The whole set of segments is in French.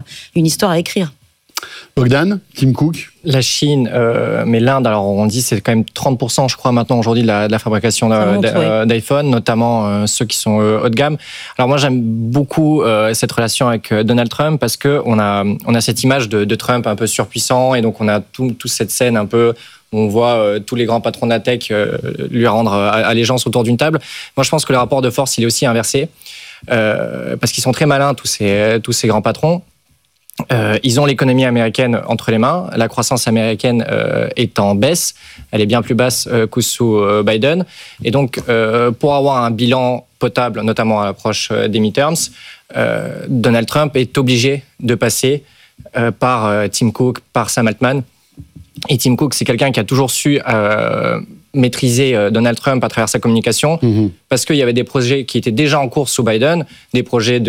une histoire à écrire. Bogdan, Tim Cook. La Chine, mais l'Inde, alors on dit c'est quand même 30%, je crois, maintenant aujourd'hui de la fabrication d'iPhone, notamment ceux qui sont haut de gamme. Alors moi, j'aime beaucoup cette relation avec Donald Trump parce que on a cette image de Trump un peu surpuissant, et donc on a toute cette scène un peu où on voit tous les grands patrons de la tech lui rendre allégeance autour d'une table. Moi, je pense que le rapport de force, il est aussi inversé parce qu'ils sont très malins, tous ces grands patrons. Ils ont l'économie américaine entre les mains. La croissance américaine est en baisse. Elle est bien plus basse que sous Biden. Et donc, pour avoir un bilan potable, notamment à l'approche des midterms, Donald Trump est obligé de passer par Tim Cook, par Sam Altman. Et Tim Cook, c'est quelqu'un qui a toujours su maîtriser Donald Trump à travers sa communication, parce qu'il y avait des projets qui étaient déjà en cours sous Biden, des projets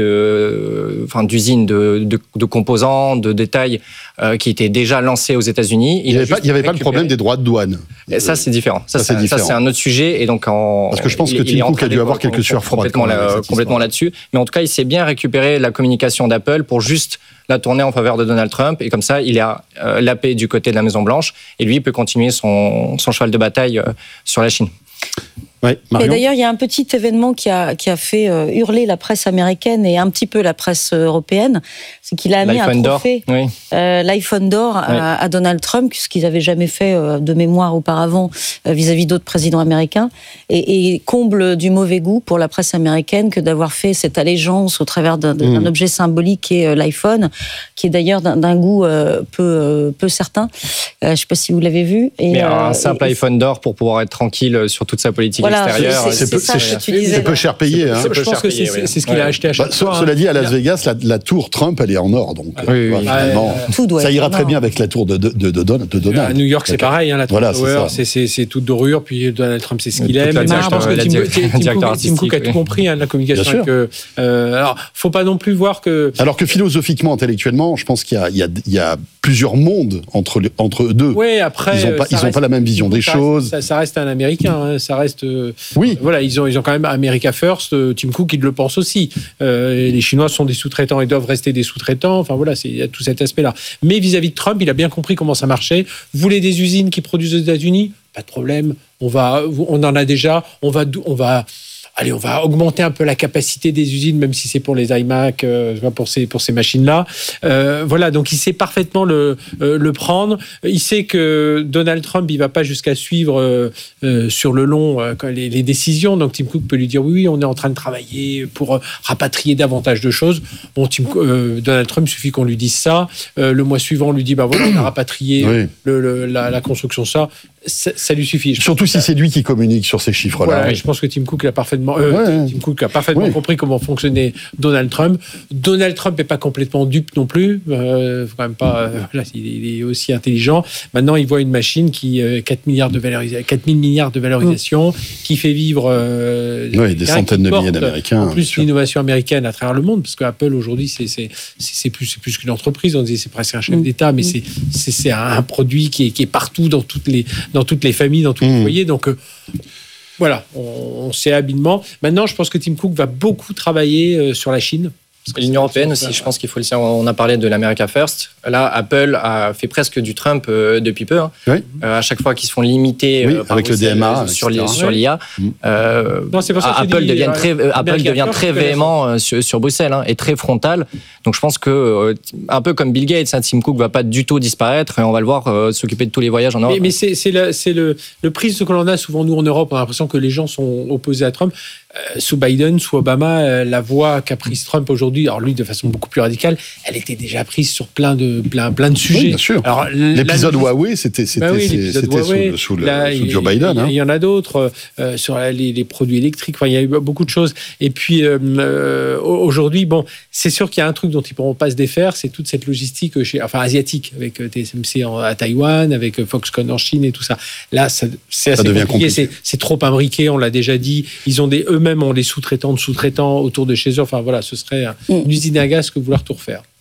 d'usines de composants, de détails qui étaient déjà lancés aux États-Unis. Il n'y avait pas le problème des droits de douane. Et ça, c'est différent. Ça, c'est un autre sujet. Et donc, parce que je pense que Tim Cook a dû avoir quelques sueurs froides complètement là-dessus. Mais en tout cas, il sait bien récupérer la communication d'Apple pour juste la tourner en faveur de Donald Trump, et comme ça, il a la paix du côté de la Maison-Blanche, et lui, il peut continuer son cheval de bataille sur la Chine. Ouais, et d'ailleurs, il y a un petit événement qui a fait hurler la presse américaine et un petit peu la presse européenne, c'est qu'il a mis un trophée, l'iPhone d'or à Donald Trump, ce qu'ils n'avaient jamais fait de mémoire auparavant vis-à-vis d'autres présidents américains, et comble du mauvais goût pour la presse américaine que d'avoir fait cette allégeance au travers d'un objet symbolique qui est l'iPhone, qui est d'ailleurs d'un goût peu certain. Je ne sais pas si vous l'avez vu. Mais un simple iPhone d'or pour pouvoir être tranquille sur toute sa politique extérieure. C'est peu cher payé. Je pense que c'est ce qu'il a acheté à chaque fois. Cela dit, à Las Vegas, la tour Trump, elle est en or. Donc, ça ira très bien avec la tour de Donald. À New York, c'est pareil. La tour Tower, c'est toute dorure. Puis Donald Trump, c'est ce qu'il aime. Je pense que Tim Cook a tout compris, la communication. Alors, faut pas non plus voir que... Alors que philosophiquement, intellectuellement, je pense qu'il y a plusieurs mondes entre eux deux. Oui, après... Ils n'ont pas la même vision des choses. Ça reste un Américain. Ça reste... Oui. Voilà, ils ont quand même America First. Tim Cook, il le pense aussi. Les Chinois sont des sous-traitants et doivent rester des sous-traitants. Enfin voilà, il y a tout cet aspect-là. Mais vis-à-vis de Trump, il a bien compris comment ça marchait. Vous voulez des usines qui produisent aux États-Unis ? Pas de problème. On en a déjà. On va augmenter un peu la capacité des usines, même si c'est pour les iMac, pour ces machines-là. Voilà, donc il sait parfaitement le prendre. Il sait que Donald Trump, il va pas jusqu'à suivre sur le long les décisions. Donc Tim Cook peut lui dire oui, on est en train de travailler pour rapatrier davantage de choses. Bon, Donald Trump, il suffit qu'on lui dise ça. Le mois suivant, on lui dit voilà, on a rapatrié la construction ça lui suffit. Surtout si c'est lui qui communique sur ces chiffres-là. Voilà, je pense que Tim Cook a parfaitement compris comment fonctionnait Donald Trump. Donald Trump n'est pas complètement dupe non plus. Faut quand même pas. Il est aussi intelligent. Maintenant, il voit une machine qui 4 000 milliards de valorisation, qui fait vivre des centaines de milliers d'Américains. En plus, l'innovation américaine à travers le monde, parce qu'Apple aujourd'hui, c'est plus qu'une entreprise. On dit c'est presque un chef d'État, mais c'est un produit qui est partout dans toutes les familles, dans tous les foyers. Donc, voilà, on sait habilement. Maintenant, je pense que Tim Cook va beaucoup travailler sur la Chine. L'Union européenne aussi, je pense qu'il faut le savoir. On a parlé de l'America First. Là, Apple a fait presque du Trump depuis peu. À chaque fois qu'ils se font limiter avec le DMA sur l'IA, Apple devient très véhément sur Bruxelles et très frontal. Donc je pense que, un peu comme Bill Gates, Tim Cook ne va pas du tout disparaître et on va le voir s'occuper de tous les voyages en Europe. Mais c'est le prisme que l'on a souvent, nous, en Europe. On a l'impression que les gens sont opposés à Trump. Sous Biden, sous Obama, la voix qu'a prise Trump aujourd'hui, alors lui de façon beaucoup plus radicale, elle était déjà prise sur plein de sujets. Oui, bien sûr. Alors, l'épisode Huawei, c'était sous Joe Biden. Il y en a d'autres sur les produits électriques. Enfin, il y a eu beaucoup de choses. Et puis aujourd'hui, c'est sûr qu'il y a un truc dont ils ne pourront pas se défaire, c'est toute cette logistique asiatique avec TSMC à Taïwan, avec Foxconn en Chine et tout ça. Là, c'est assez compliqué. C'est trop imbriqué. On l'a déjà dit. Ils ont eux-mêmes ont les sous-traitants de sous-traitants autour de chez eux. Enfin voilà, ce serait une usine à gaz que vouloir tout refaire.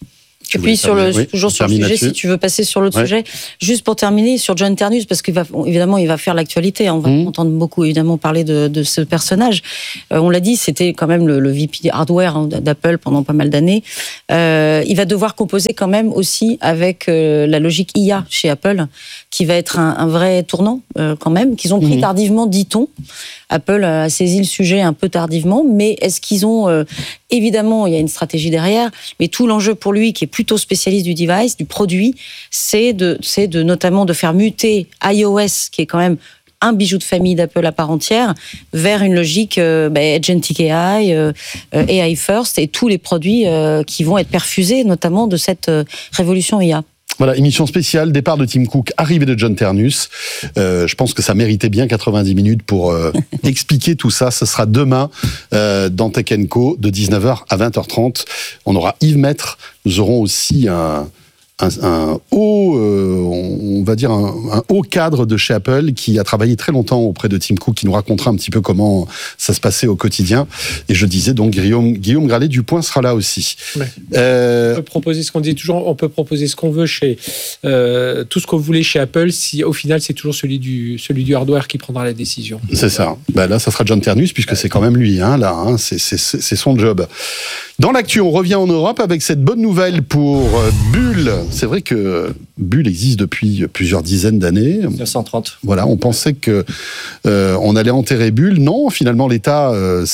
Et puis toujours sur le sujet, si tu veux passer sur l'autre sujet, juste pour terminer sur John Ternus, parce qu'évidemment il va faire l'actualité. On va entendre beaucoup évidemment parler de ce personnage. On l'a dit, c'était quand même le VP hardware d'Apple pendant pas mal d'années. Il va devoir composer quand même aussi avec la logique IA chez Apple, qui va être un vrai tournant quand même, qu'ils ont pris tardivement, dit-on. Apple a saisi le sujet un peu tardivement, mais est-ce qu'ils ont... évidemment, il y a une stratégie derrière, mais tout l'enjeu pour lui, qui est plutôt spécialiste du device, du produit, c'est notamment de faire muter iOS, qui est quand même un bijou de famille d'Apple à part entière, vers une logique Agentic AI, AI First, et tous les produits qui vont être perfusés, notamment de cette révolution IA. Voilà, émission spéciale, départ de Tim Cook, arrivée de John Ternus. Je pense que ça méritait bien 90 minutes pour expliquer tout ça. Ce sera demain dans Tech & Co, de 19h à 20h30. On aura Yves Maître. Nous aurons aussi un haut, on va dire un haut cadre de chez Apple qui a travaillé très longtemps auprès de Tim Cook, qui nous racontera un petit peu comment ça se passait au quotidien. Et je disais donc Guillaume Gralet-Dupoint sera là aussi. Ouais. On peut proposer ce qu'on dit toujours, on peut proposer ce qu'on veut chez tout ce qu'on voulait chez Apple, si au final c'est toujours celui du hardware qui prendra la décision. C'est ça. Là, ça sera John Ternus puisque c'est quand même lui. C'est son job. Dans l'actu, on revient en Europe avec cette bonne nouvelle pour Bull. C'est vrai que Bull existe depuis plusieurs dizaines d'années. 1930. Voilà, on pensait que on allait enterrer Bull. Non, finalement, l'État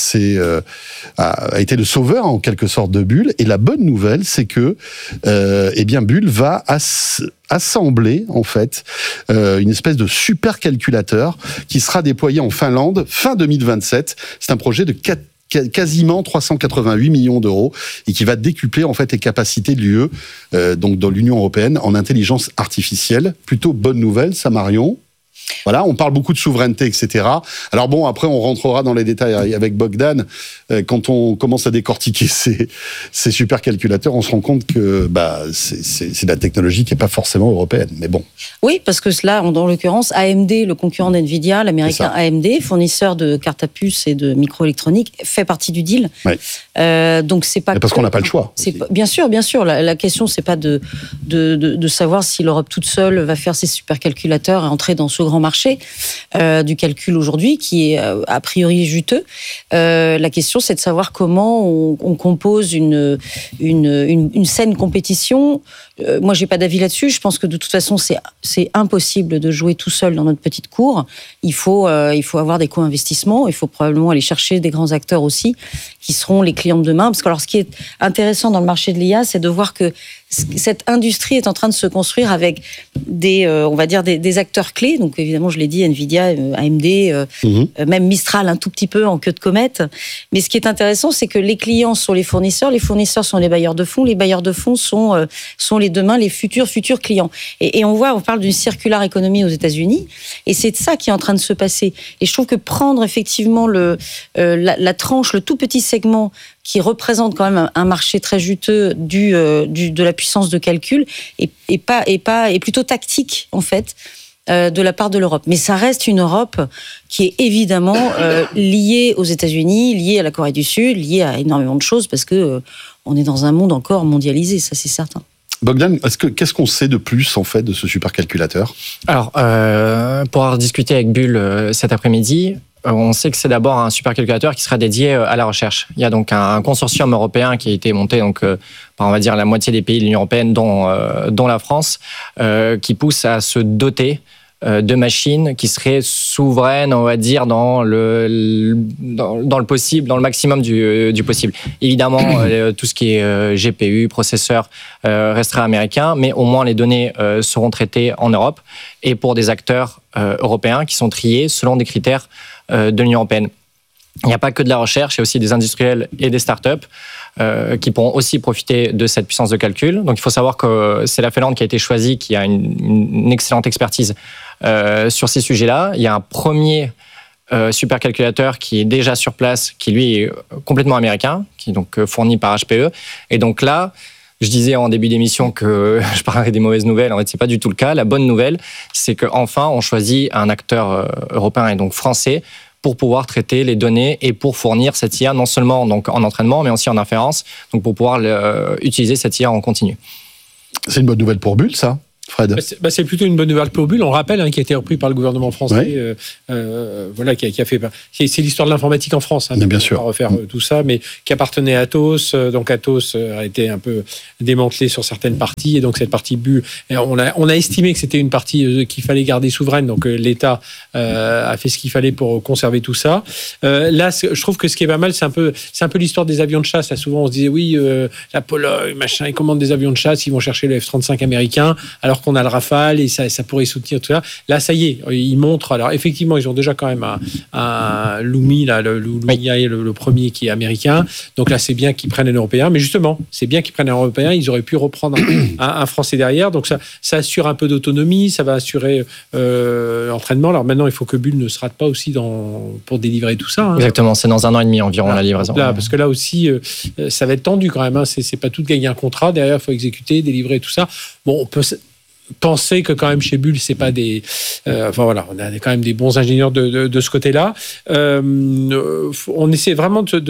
a été le sauveur en quelque sorte de Bull. Et la bonne nouvelle, c'est que Bull va assembler en fait une espèce de supercalculateur qui sera déployé en Finlande fin 2027. C'est un projet de quasiment 388 millions d'euros et qui va décupler en fait les capacités de l'UE, donc dans l'Union européenne, en intelligence artificielle. Plutôt bonne nouvelle, ça, Marion. Voilà, on parle beaucoup de souveraineté, etc. Alors bon, après, on rentrera dans les détails avec Bogdan. Quand on commence à décortiquer ces supercalculateurs, on se rend compte que c'est de la technologie qui n'est pas forcément européenne. Mais bon. Oui, parce que là, dans l'occurrence, AMD, le concurrent d'NVIDIA, l'américain AMD, fournisseur de cartes à puce et de microélectronique, fait partie du deal. Oui. Donc c'est pas. Parce qu'on n'a pas le choix. Bien sûr. La question, c'est pas de savoir si l'Europe toute seule va faire ses supercalculateurs et entrer dans ce grand marché du calcul aujourd'hui, qui est a priori juteux. La question, c'est de savoir comment on compose une saine compétition. Moi, j'ai pas d'avis là-dessus. Je pense que de toute façon, c'est impossible de jouer tout seul dans notre petite cour. Il faut avoir des co-investissements. Il faut probablement aller chercher des grands acteurs aussi, qui seront les clients de demain. Parce que alors, ce qui est intéressant dans le marché de l'IA, c'est de voir que cette industrie est en train de se construire avec des acteurs clés. Donc évidemment, je l'ai dit, Nvidia, AMD, même Mistral un tout petit peu en queue de comète. Mais ce qui est intéressant, c'est que les clients sont les fournisseurs sont les bailleurs de fonds sont les futurs futurs clients. Et on parle d'une circular économie aux États-Unis, et c'est de ça qui est en train de se passer. Et je trouve que prendre effectivement la tranche, le tout petit segment qui représente quand même un marché très juteux de la puissance de calcul est plutôt tactique en fait de la part de l'Europe. Mais ça reste une Europe qui est évidemment liée aux États-Unis, liée à la Corée du Sud, liée à énormément de choses parce que on est dans un monde encore mondialisé, ça c'est certain. Bogdan, qu'est-ce qu'on sait de plus en fait de ce supercalculateur ? Alors, pour avoir discuté avec Bull cet après-midi, on sait que c'est d'abord un supercalculateur qui sera dédié à la recherche. Il y a donc un consortium européen qui a été monté par, on va dire, la moitié des pays de l'Union européenne, dont la France, qui pousse à se doter de machines qui seraient souveraines, on va dire, dans le possible, dans le maximum du possible. Évidemment, tout ce qui est GPU, processeur, restera américain, mais au moins les données seront traitées en Europe et pour des acteurs européens qui sont triés selon des critères de l'Union européenne. Il n'y a pas que de la recherche, il y a aussi des industriels et des startups qui pourront aussi profiter de cette puissance de calcul. Donc il faut savoir que c'est la Finlande qui a été choisie, qui a une excellente expertise sur ces sujets-là. Il y a un premier supercalculateur qui est déjà sur place, qui lui est complètement américain, qui est donc fourni par HPE. Et donc là, je disais en début d'émission que je parlerais des mauvaises nouvelles. En fait, c'est pas du tout le cas. La bonne nouvelle, c'est qu'enfin, on choisit un acteur européen et donc français pour pouvoir traiter les données et pour fournir cette IA non seulement donc en entraînement, mais aussi en inférence, donc pour pouvoir utiliser cette IA en continu. C'est une bonne nouvelle pour Bull, ça, Fred? C'est plutôt une bonne nouvelle pour Bull. On rappelle qui a été repris par le gouvernement français. Ouais. Qui a fait. C'est l'histoire de l'informatique en France. Bien sûr. On va refaire tout ça, mais qui appartenait à Atos. Donc Atos a été un peu démantelé sur certaines parties, et donc cette partie Bull, on a estimé que c'était une partie qu'il fallait garder souveraine. Donc l'État a fait ce qu'il fallait pour conserver tout ça. Là, je trouve que ce qui est pas mal, c'est un peu l'histoire des avions de chasse. Là, souvent, on se disait oui, la Pologne, machin, ils commandent des avions de chasse, ils vont chercher le F-35 américain, alors qu'on a le Rafale et ça pourrait soutenir tout ça. Là, ça y est, ils montrent. Alors, effectivement, ils ont déjà quand même un Lumi, là, le premier qui est américain. Donc là, c'est bien qu'ils prennent un Européen. Mais justement, c'est bien qu'ils prennent un Européen. Ils auraient pu reprendre un Français derrière. Donc ça assure un peu d'autonomie. Ça va assurer l'entraînement. Alors maintenant, il faut que Bull ne se rate pas aussi pour délivrer tout ça. Exactement, c'est dans 1 an et demi environ la livraison. Là, parce que là aussi, ça va être tendu quand même. C'est pas tout de gagner un contrat. Derrière, il faut exécuter, délivrer tout ça. Bon, on peut penser que quand même chez Bull, c'est pas des... on a quand même des bons ingénieurs de ce côté-là. On essaie vraiment de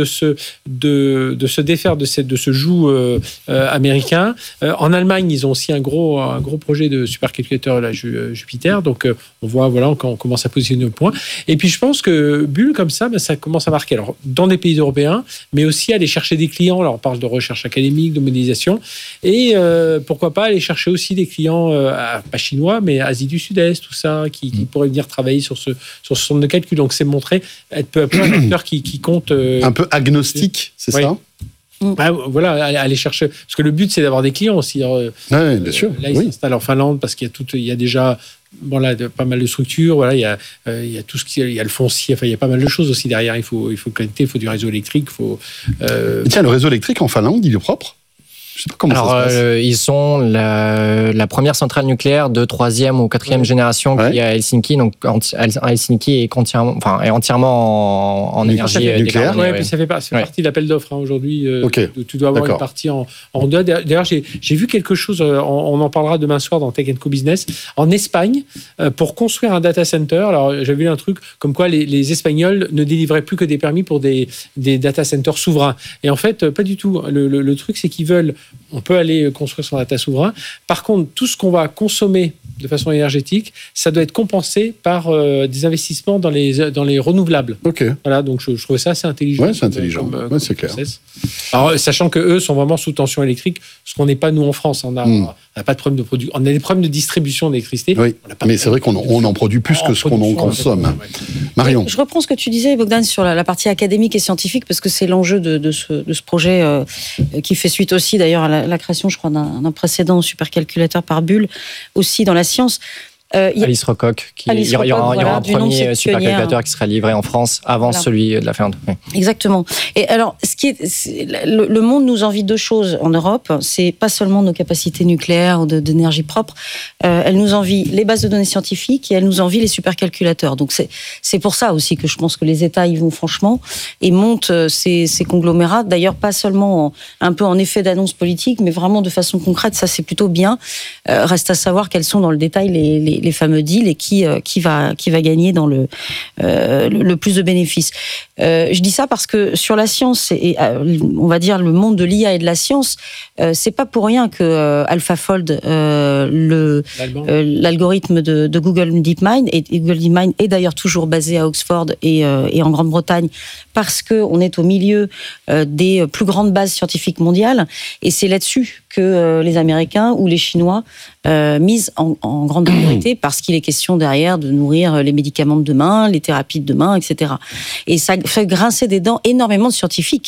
se défaire de ce joug américain. En Allemagne, ils ont aussi un gros projet de supercalculateur, là, Jupiter. Donc, on voit, quand on commence à positionner au point. Et puis, je pense que Bull, comme ça, ça commence à marquer. Alors, dans des pays européens, mais aussi aller chercher des clients. Alors, on parle de recherche académique, de modélisation. Et pourquoi pas aller chercher aussi des clients pas chinois, mais Asie du Sud-Est, tout ça, qui pourraient venir travailler sur ce centre de calcul. Donc, c'est montrer être peu à peu un acteur qui compte... un peu agnostique, c'est ça? Aller chercher... Parce que le but, c'est d'avoir des clients aussi. Oui, bien sûr. Là, ils s'installent en Finlande parce qu'il y a déjà... pas mal de structures. Voilà, il y a tout ce il y a le foncier. Enfin, il y a pas mal de choses aussi derrière. Il faut connecter, il faut du réseau électrique. Tiens, le réseau électrique en Finlande, il est propre? Je sais pas comment ça se passe. Ils sont la première centrale nucléaire de 3e ou 4e génération qui est à Helsinki. Donc, Helsinki est entièrement en énergie nucléaire. Oui, puis ça fait partie de l'appel d'offres aujourd'hui. Tu dois avoir une partie en deux. D'ailleurs, j'ai vu quelque chose, on en parlera demain soir dans Tech & Co Business, en Espagne, pour construire un data center. Alors, j'ai vu un truc comme quoi les Espagnols ne délivraient plus que des permis pour des data centers souverains. Et en fait, pas du tout. Le truc, c'est qu'ils veulent... On peut aller construire son data souverain. Par contre, tout ce qu'on va consommer de façon énergétique, ça doit être compensé par des investissements dans les renouvelables. Voilà, donc je trouvais ça assez intelligent. Oui, c'est intelligent. C'est clair. Alors, sachant qu'eux sont vraiment sous tension électrique, ce qu'on n'est pas nous en France. On n'a pas de problème de production. On a des problèmes de distribution d'électricité. Oui, mais c'est vrai qu'on en produit plus que ce qu'on en consomme. Marion. Je reprends ce que tu disais, Bogdan, sur la partie académique et scientifique, parce que c'est l'enjeu de ce projet qui fait suite aussi, d'ailleurs, à la création, je crois, d'un précédent supercalculateur par Bull, aussi dans la science. Alice Rocock. Il y aura un premier supercalculateur qui sera livré en France avant celui de la Finlande. Oui. Exactement. Et alors, le monde nous envie deux choses en Europe. C'est pas seulement nos capacités nucléaires ou d'énergie propre. Elle nous envie les bases de données scientifiques et elle nous envie les supercalculateurs. Donc c'est pour ça aussi que je pense que les États y vont franchement et montent ces conglomérats. D'ailleurs, pas seulement un peu en effet d'annonce politique, mais vraiment de façon concrète. Ça, c'est plutôt bien. Reste à savoir quels sont dans le détail les fameux deals et qui va gagner dans le plus de bénéfices. Je dis ça parce que sur la science et on va dire le monde de l'IA et de la science, c'est pas pour rien que AlphaFold, l'algorithme de Google DeepMind, et Google DeepMind est d'ailleurs toujours basé à Oxford et en Grande-Bretagne, parce que on est au milieu des plus grandes bases scientifiques mondiales, et c'est là-dessus que les Américains ou les Chinois misent en grande priorité, parce qu'il est question derrière de nourrir les médicaments de demain, les thérapies de demain, etc. Et ça fait grincer des dents énormément de scientifiques.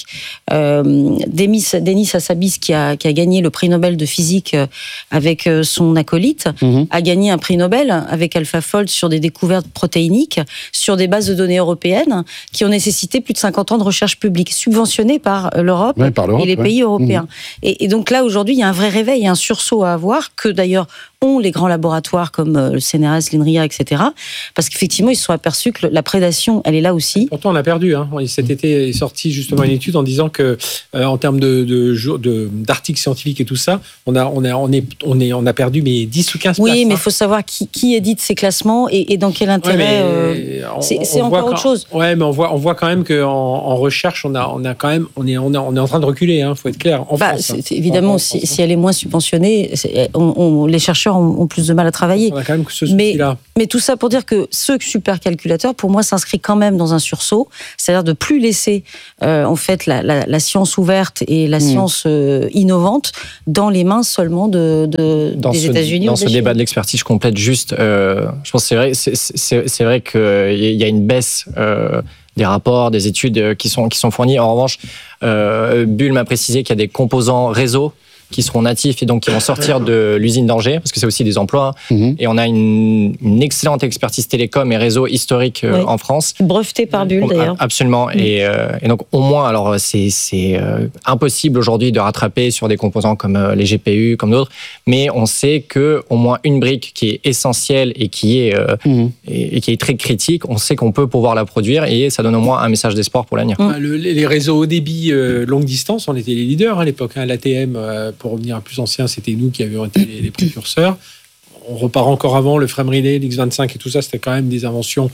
Denis Hassabis, qui a gagné le prix Nobel de physique avec son acolyte, a gagné un prix Nobel avec AlphaFold sur des découvertes protéiniques, sur des bases de données européennes qui ont nécessité plus de 50 ans de recherche publique, subventionnées par l'Europe et les pays européens. Et donc là, aujourd'hui, il y a un vrai réveil, un sursaut à avoir, que d'ailleurs ont les grands laboratoires comme le CNRS, l'INRIA, etc. Parce qu'effectivement, ils se sont aperçus que la prédation, elle est là aussi. Pourtant, on a perdu. Cet été est sorti justement une étude en disant que, en termes d'articles scientifiques et tout ça, on a perdu 10 ou 15 places. Oui, mais il faut savoir qui édite ces classements et dans quel intérêt. C'est encore autre chose. Ouais, mais on voit quand même qu'en recherche, on est en train de reculer. Faut être clair. En France, évidemment, si elle est moins subventionnée, les chercheurs ont plus de mal à travailler. On a quand même que ce souci-là. Mais tout ça pour dire que ce supercalculateur, pour moi, s'inscrit quand même dans un sursaut, c'est-à-dire de plus laisser en fait la science ouverte et la science innovante dans les mains seulement des États-Unis. Dans ce débat de l'expertise, je complète juste. Je pense que c'est vrai qu'il y a une baisse des rapports, des études qui sont fournis. En revanche, Bull m'a précisé qu'il y a des composants réseau qui seront natifs et donc qui vont sortir de l'usine d'Angers, parce que c'est aussi des emplois. Et on a une excellente expertise télécom et réseau historique en France. Breveté par Bull, d'ailleurs. Absolument. Et donc, au moins, alors c'est impossible aujourd'hui de rattraper sur des composants comme les GPU, comme d'autres, mais on sait qu'au moins une brique qui est essentielle et qui est très critique, on sait qu'on peut pouvoir la produire et ça donne au moins un message d'espoir pour l'avenir. Les réseaux haut débit longue distance, on était les leaders à l'époque. L'ATM, pour revenir à plus ancien, c'était nous qui avions été les précurseurs. On repart encore avant, le frame relay, l'X25 et tout ça, c'était quand même des inventions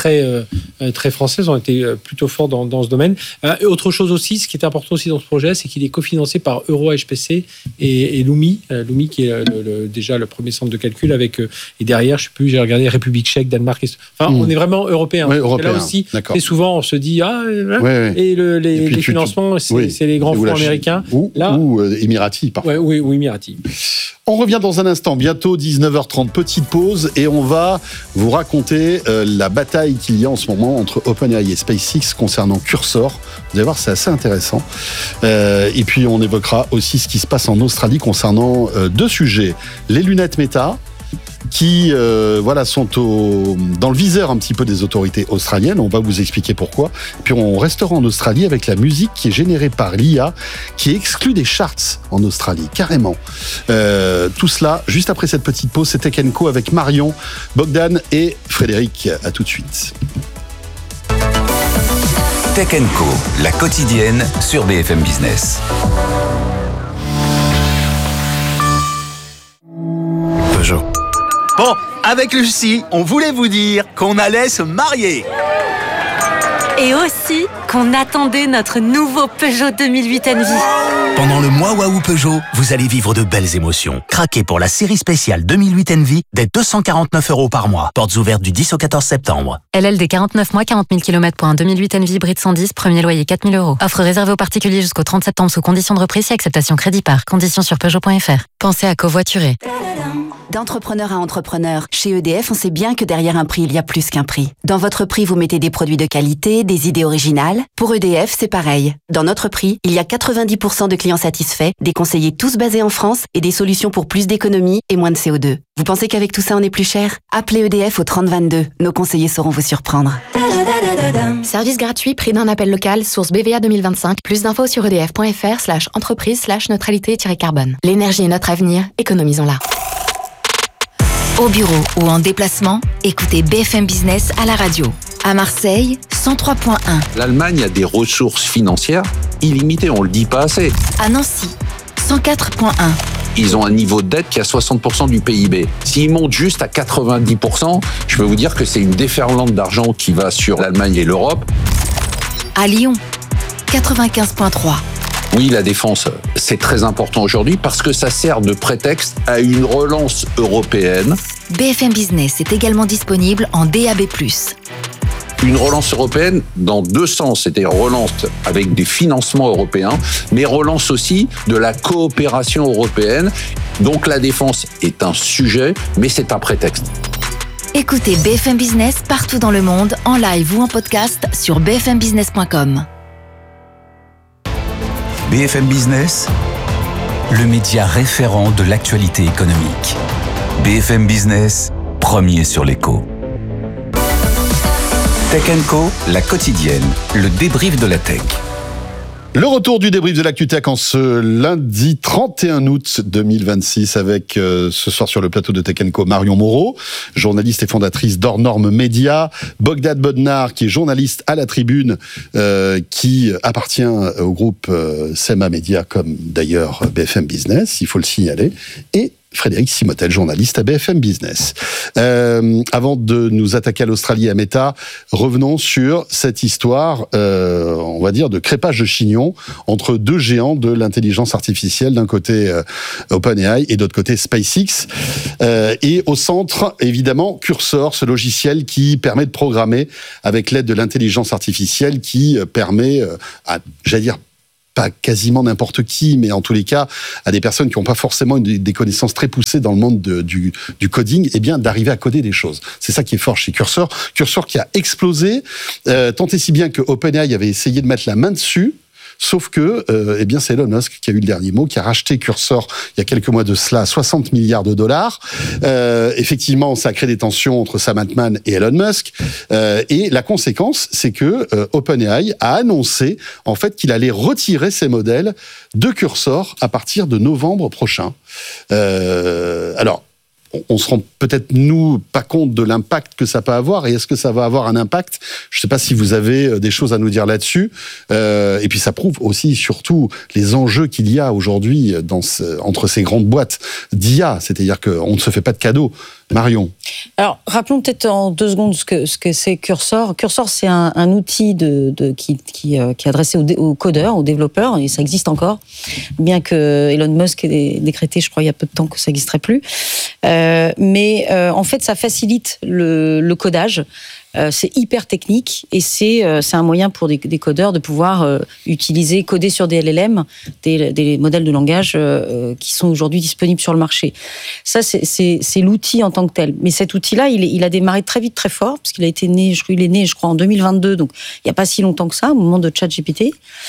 très françaises. On était plutôt forts dans ce domaine. Autre chose aussi, ce qui est important aussi dans ce projet, c'est qu'il est cofinancé par EuroHPC et Lumi. Lumi qui est déjà le premier centre de calcul avec, et derrière, je sais plus, j'ai regardé République tchèque, Danemark. On est vraiment européen. Oui, européen. Là aussi, très souvent, on se dit, et les financements, c'est les grands fonds américains. Ou Émiratis, parfois. Ou Émiratis. On revient dans un instant, bientôt 19h30, petite pause, et on va vous raconter la bataille qu'il y a en ce moment entre OpenAI et SpaceX concernant Cursor. Vous allez voir, c'est assez intéressant. Et puis on évoquera aussi ce qui se passe en Australie concernant deux sujets. Les lunettes Meta, qui sont dans le viseur un petit peu des autorités australiennes. On va vous expliquer pourquoi. Puis on restera en Australie avec la musique qui est générée par l'IA, qui exclut des charts en Australie, carrément. Tout cela, juste après cette petite pause, c'est Tech & Co avec Marion, Bogdan et Frédéric. À tout de suite. Tech & Co, la quotidienne sur BFM Business. Peugeot. Bon, avec Lucie, on voulait vous dire qu'on allait se marier. Et aussi qu'on attendait notre nouveau Peugeot 2008 Envy. Pendant le mois Waouh Peugeot, vous allez vivre de belles émotions. Craquez pour la série spéciale 2008 Envy dès 249 € par mois. Portes ouvertes du 10 au 14 septembre. LLD 49 mois, 40 000 km pour un 2008 Envy hybride 110, premier loyer 4 000 €. Offre réservée aux particuliers jusqu'au 30 septembre sous conditions de reprise et acceptation crédit par. Conditions sur Peugeot.fr. Pensez à covoiturer. D'entrepreneur à entrepreneur, chez EDF, on sait bien que derrière un prix, il y a plus qu'un prix. Dans votre prix, vous mettez des produits de qualité, des idées originales. Pour EDF, c'est pareil. Dans notre prix, il y a 90% de clients satisfaits, des conseillers tous basés en France et des solutions pour plus d'économie et moins de CO2. Vous pensez qu'avec tout ça, on est plus cher ? Appelez EDF au 3022. Nos conseillers sauront vous surprendre. Service gratuit, prix d'un appel local, source BVA 2025. Plus d'infos sur edf.fr/entreprise/neutralité-carbone. L'énergie est notre avenir, économisons-la. Au bureau ou en déplacement, écoutez BFM Business à la radio. À Marseille, 103.1. L'Allemagne a des ressources financières illimitées, on le dit pas assez. À Nancy, 104.1. Ils ont un niveau de dette qui est à 60% du PIB. S'ils montent juste à 90%, je peux vous dire que c'est une déferlante d'argent qui va sur l'Allemagne et l'Europe. À Lyon, 95.3. Oui, la défense, c'est très important aujourd'hui parce que ça sert de prétexte à une relance européenne. BFM Business est également disponible en DAB+. Une relance européenne dans deux sens, c'est-à-dire relance avec des financements européens, mais relance aussi de la coopération européenne. Donc la défense est un sujet, mais c'est un prétexte. Écoutez BFM Business partout dans le monde, en live ou en podcast sur bfmbusiness.com. BFM Business, le média référent de l'actualité économique. BFM Business, premier sur l'écho. Tech & Co, la quotidienne, le débrief de la tech. Le retour du débrief de l'actu tech en ce lundi 31 août 2026 avec ce soir sur le plateau de Tech & Co Marion Moreau, journaliste et fondatrice d'Hors-Normes Média, Bogdan Bodnar qui est journaliste à la Tribune, qui appartient au groupe SEMA Média comme d'ailleurs BFM Business, il faut le signaler, et Frédéric Simotel, journaliste à BFM Business. Avant de nous attaquer à l'Australie et à Meta, revenons sur cette histoire, on va dire, de crépage de chignon entre deux géants de l'intelligence artificielle, d'un côté OpenAI et d'autre côté SpaceX. Et au centre, évidemment, Cursor, ce logiciel qui permet de programmer avec l'aide de l'intelligence artificielle, qui permet à, j'allais dire, pas quasiment n'importe qui, mais en tous les cas, à des personnes qui n'ont pas forcément des connaissances très poussées dans le monde du coding, eh bien, d'arriver à coder des choses. C'est ça qui est fort chez Cursor. Cursor qui a explosé, tant et si bien que OpenAI avait essayé de mettre la main dessus. Sauf que, eh bien, c'est Elon Musk qui a eu le dernier mot, qui a racheté Cursor il y a quelques mois de cela à 60 milliards de dollars. Effectivement, ça a créé des tensions entre Sam Altman et Elon Musk. Et la conséquence, c'est que OpenAI a annoncé en fait qu'il allait retirer ses modèles de Cursor à partir de novembre prochain. Alors, on se rend peut-être, nous, pas compte de l'impact que ça peut avoir. Et est-ce que ça va avoir un impact ? Je ne sais pas si vous avez des choses à nous dire là-dessus. Et puis, ça prouve aussi, surtout, les enjeux qu'il y a aujourd'hui entre ces grandes boîtes d'IA. C'est-à-dire qu'on ne se fait pas de cadeaux. Marion. Alors, rappelons peut-être en 2 secondes ce que c'est Cursor. Cursor, c'est un outil qui est adressé aux codeurs, aux développeurs, et ça existe encore, bien que Elon Musk ait décrété, je crois, il y a peu de temps que ça n'existerait plus. Mais en fait, ça facilite le codage. C'est hyper technique et c'est un moyen pour des codeurs de pouvoir coder sur des LLM, des modèles de langage qui sont aujourd'hui disponibles sur le marché. Ça, c'est l'outil en tant que tel. Mais cet outil-là, il a démarré très vite, très fort, parce qu'il est né, je crois, en 2022, donc il n'y a pas si longtemps que ça, au moment de ChatGPT.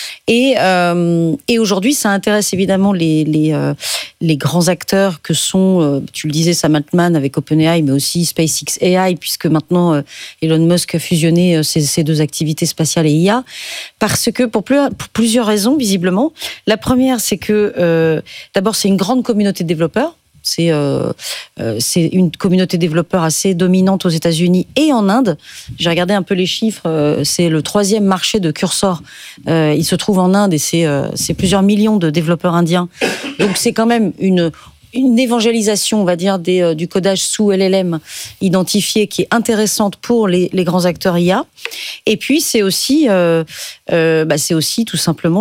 Et aujourd'hui, ça intéresse évidemment les grands acteurs que sont, tu le disais, Sam Altman avec OpenAI, mais aussi SpaceX AI, puisque maintenant Elon Musk a fusionné ces 2 activités spatiales et IA, parce que pour plusieurs raisons, visiblement. La première, c'est que d'abord, c'est une grande communauté de développeurs. C'est une communauté de développeurs assez dominante aux États-Unis et en Inde. J'ai regardé un peu les chiffres. C'est le 3e marché de Cursor. Il se trouve en Inde et c'est plusieurs millions de développeurs indiens. Donc c'est quand même une évangélisation, on va dire, du codage sous LLM identifié qui est intéressante pour les grands acteurs IA. Et puis, c'est aussi tout simplement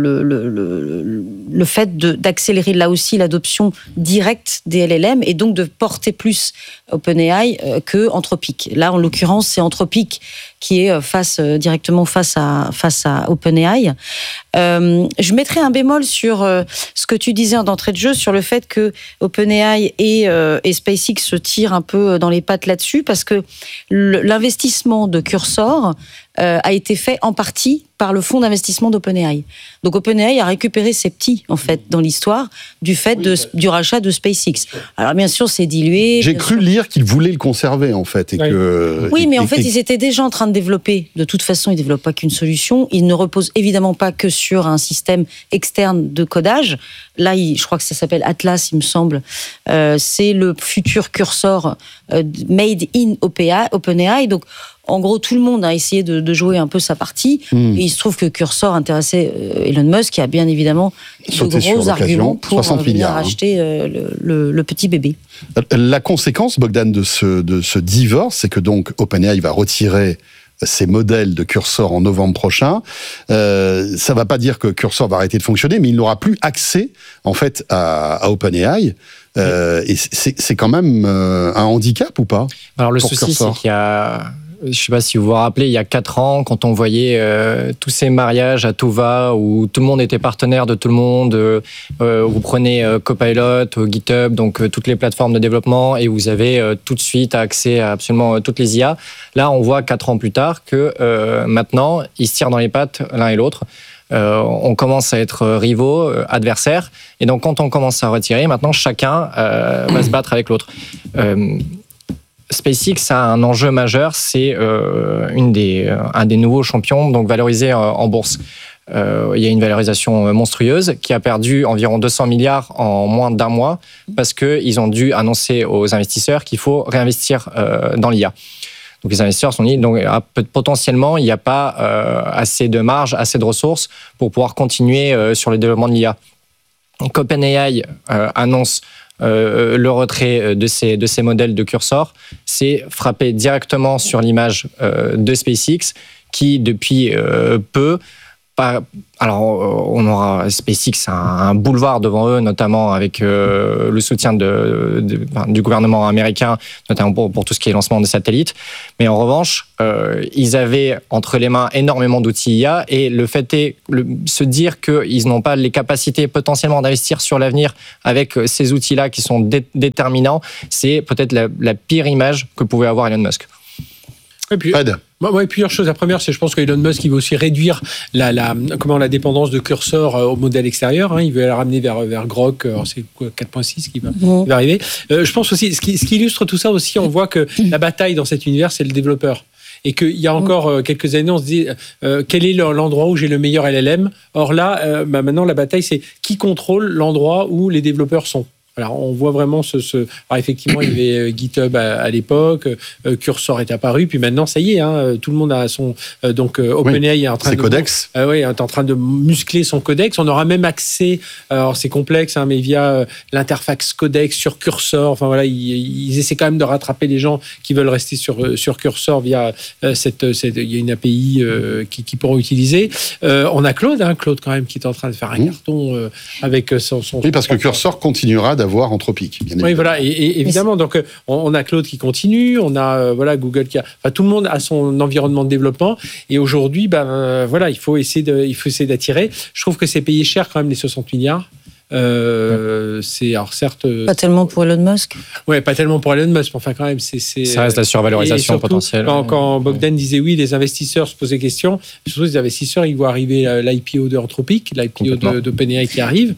le fait d'accélérer là aussi l'adoption directe des LLM et donc de porter plus OpenAI que Anthropic. Là, en l'occurrence, c'est Anthropic qui est directement face à OpenAI. Je mettrai un bémol sur ce que tu disais d'entrée de jeu, sur le fait que OpenAI et SpaceX se tirent un peu dans les pattes là-dessus, parce que l'investissement de Cursor a été fait en partie par le fonds d'investissement d'OpenAI. Donc OpenAI a récupéré ses petits, en fait, dans l'histoire, du fait du rachat de SpaceX. Alors bien sûr, c'est dilué. J'ai cru lire qu'ils voulaient le conserver, en fait. Mais en fait, ils étaient déjà en train de développer. De toute façon, ils ne développent pas qu'une solution. Ils ne reposent évidemment pas que sur un système externe de codage. Là, je crois que ça s'appelle Atlas, il me semble. C'est le futur Cursor made in OpenAI. Donc, en gros, tout le monde a essayé de jouer un peu sa partie. Et il se trouve que Cursor intéressait Elon Musk, qui a bien évidemment de gros arguments pour venir acheter le petit bébé. La conséquence, Bogdan, de ce divorce, c'est que donc OpenAI va retirer ces modèles de Cursor en novembre prochain. Ça ne va pas dire que Cursor va arrêter de fonctionner, mais il n'aura plus accès, en fait, à OpenAI. Et c'est quand même un handicap ou pas ? Alors le souci, c'est qu'il y a... Je ne sais pas si vous vous rappelez, il y a 4 ans, quand on voyait tous ces mariages à tout va, où tout le monde était partenaire de tout le monde, vous prenez Copilot, GitHub, donc toutes les plateformes de développement, et vous avez tout de suite accès à absolument toutes les IA. Là, on voit 4 ans plus tard que maintenant, ils se tirent dans les pattes l'un et l'autre. On commence à être rivaux, adversaires, et donc quand on commence à retirer, maintenant chacun va se battre avec l'autre. SpaceX a un enjeu majeur, c'est un des nouveaux champions, donc valorisé en bourse. il y a une valorisation monstrueuse qui a perdu environ 200 milliards en moins d'un mois parce qu'ils ont dû annoncer aux investisseurs qu'il faut réinvestir dans l'IA. Donc les investisseurs se sont dit donc potentiellement il n'y a pas assez de marge, assez de ressources pour pouvoir continuer sur le développement de l'IA. Donc OpenAI annonce le retrait de ces modèles de Cursor. C'est frappé directement sur l'image de SpaceX qui depuis peu alors, on aura SpaceX un boulevard devant eux, notamment avec le soutien du gouvernement américain, notamment pour tout ce qui est lancement des satellites. Mais en revanche, ils avaient entre les mains énormément d'outils IA et le fait est se dire qu'ils n'ont pas les capacités potentiellement d'investir sur l'avenir avec ces outils-là qui sont déterminants, c'est peut-être la pire image que pouvait avoir Elon Musk. Et puis, plusieurs choses. La première, c'est je pense qu'Elon Musk il veut aussi réduire la dépendance de Cursor au modèle extérieur. Il veut la ramener vers Grok. Alors c'est quoi, 4.6 qui va arriver. Je pense aussi, ce qui illustre tout ça aussi, on voit que la bataille dans cet univers, c'est le développeur. Et qu'il y a encore quelques années, on se dit quel est l'endroit où j'ai le meilleur LLM. Or là, maintenant, la bataille, c'est qui contrôle l'endroit où les développeurs sont. Alors, on voit vraiment Alors, effectivement, il y avait GitHub à l'époque, Cursor est apparu, puis maintenant, ça y est, tout le monde a son... OpenAI est en train codex. Est en train de muscler son codex. On aura même accès, alors c'est complexe, mais via l'interface codex sur Cursor. Enfin, voilà, ils essaient quand même de rattraper les gens qui veulent rester sur Cursor via il y a une API qui pourront utiliser. On a Claude quand même, qui est en train de faire un carton avec son... Oui, parce que Cursor continuera d'avoir Anthropic. Bien évidemment. Oui, voilà, et évidemment, donc on a Claude qui continue, on a Google qui a, tout le monde a son environnement de développement, et aujourd'hui, il faut essayer d'attirer. Je trouve que c'est payé cher quand même les 60 milliards. C'est alors certes pas tellement pour Elon Musk. Ouais, pas tellement pour Elon Musk, mais enfin quand même ça reste la survalorisation surtout, potentielle. Quand Bogdan disait oui, les investisseurs se posaient question. Surtout les investisseurs, ils voient arriver l'IPO de Anthropic, l'IPO d'OpenAI qui arrive.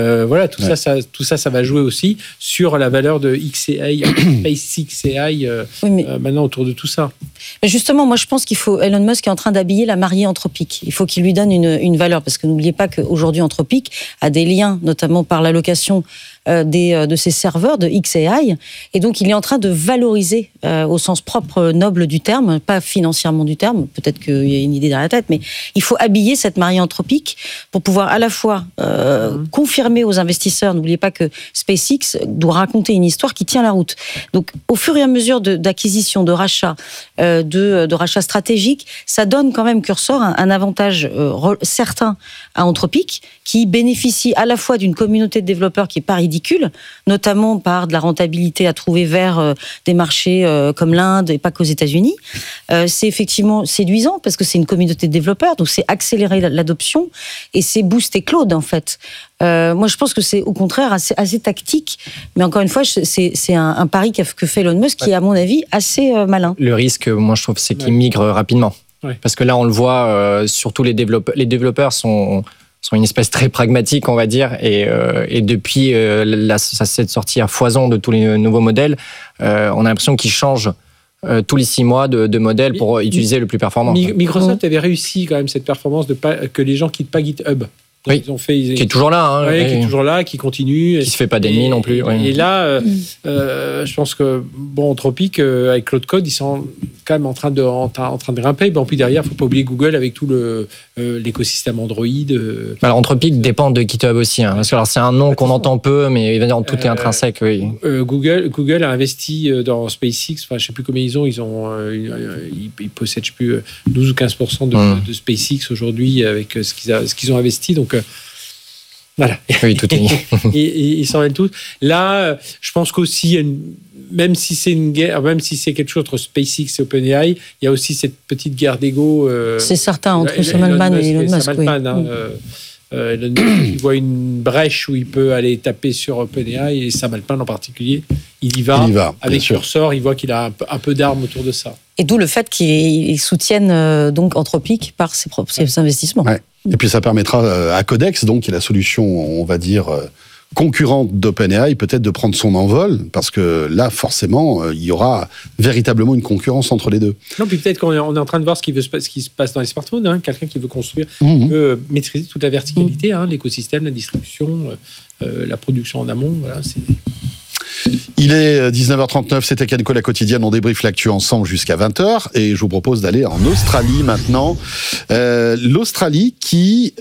Tout ça va jouer aussi sur la valeur de XAI, SpaceX maintenant autour de tout ça. Mais justement, moi je pense Elon Musk est en train d'habiller la mariée Anthropic. Il faut qu'il lui donne une valeur, parce que n'oubliez pas qu'aujourd'hui Anthropic a des liens, notamment par l'allocation de ses serveurs de XAI, et donc il est en train de valoriser au sens propre noble du terme, pas financièrement du terme, peut-être qu'il y a une idée dans la tête, mais il faut habiller cette mariée Anthropic pour pouvoir à la fois confirmer aux investisseurs, n'oubliez pas que SpaceX doit raconter une histoire qui tient la route. Donc au fur et à mesure d'acquisition, de rachat, de rachat stratégique, ça donne quand même Cursor un avantage certain à Anthropic, qui bénéficie à la fois d'une communauté de développeurs qui n'est pas ridicule, notamment par de la rentabilité à trouver vers des marchés comme l'Inde et pas qu'aux États-Unis. C'est effectivement séduisant parce que c'est une communauté de développeurs, donc c'est accélérer l'adoption et c'est booster Claude en fait. Moi, je pense que c'est au contraire assez tactique, mais encore une fois, c'est un pari que fait Elon Musk qui est à mon avis assez malin. Le risque, moi je trouve, c'est qu'il migre rapidement. Ouais. Parce que là, on le voit, surtout les développeurs sont une espèce très pragmatique, on va dire, et depuis cette sortie à foison de tous les nouveaux modèles, on a l'impression qu'ils changent tous les 6 mois de modèle pour utiliser le plus performant. Microsoft avait réussi quand même cette performance que les gens quittent pas GitHub. Oui, qui est toujours là. Qui est toujours là, qui continue. Qui se fait pas d'ennemis non plus. Et là, je pense que Anthropic, avec Claude Code, ils sont quand même en train de grimper. Bon, puis derrière, il ne faut pas oublier Google avec tout l'écosystème Android. Alors, Anthropic dépend de GitHub aussi. Parce que c'est un nom qu'on entend peu, mais évidemment, tout est intrinsèque. Oui. Google a investi dans SpaceX. Enfin, je ne sais plus combien ils ont. Ils possèdent, je ne sais plus, 12 ou 15% de SpaceX aujourd'hui avec ce qu'ils ont investi. Donc, voilà. Oui, tout est et ils s'en mêlent tous. Là, je pense qu'aussi, même si c'est une guerre, même si c'est quelque chose entre SpaceX et OpenAI, il y a aussi cette petite guerre d'ego. C'est certain, entre Sam Altman et Elon Musk. Elon Musk, il voit une brèche où il peut aller taper sur OpenAI, et Sam Altman en particulier, il y va avec Cursor, il voit qu'il a un peu d'armes autour de ça. Et d'où le fait qu'ils soutiennent donc Anthropic par ses investissements. Ouais. Et puis ça permettra à Codex, donc qui est la solution, on va dire, concurrente d'OpenAI peut-être de prendre son envol, parce que là, forcément, il y aura véritablement une concurrence entre les deux. Non, puis peut-être qu'on est en train de voir ce qui se passe dans les smartphones. Hein. Quelqu'un qui veut construire, peut maîtriser toute la verticalité, l'écosystème, la distribution, la production en amont. Voilà, c'est... Il est 19h39, c'était Kenco la quotidienne, on débriefe l'actu ensemble jusqu'à 20h et je vous propose d'aller en Australie maintenant. L'Australie qui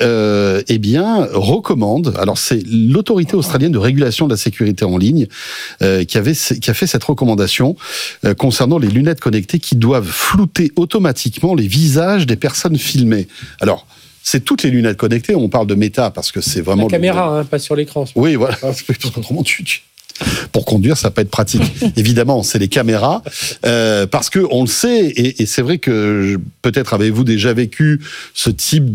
recommande, alors c'est l'autorité australienne de régulation de la sécurité en ligne qui a fait cette recommandation concernant les lunettes connectées qui doivent flouter automatiquement les visages des personnes filmées. Alors, c'est toutes les lunettes connectées, on parle de Meta parce que c'est vraiment... La caméra, pas sur l'écran. Oui, voilà. Autrement, pour conduire, ça peut être pratique. Évidemment, c'est les caméras, parce que on le sait, et c'est vrai que peut-être avez-vous déjà vécu ce type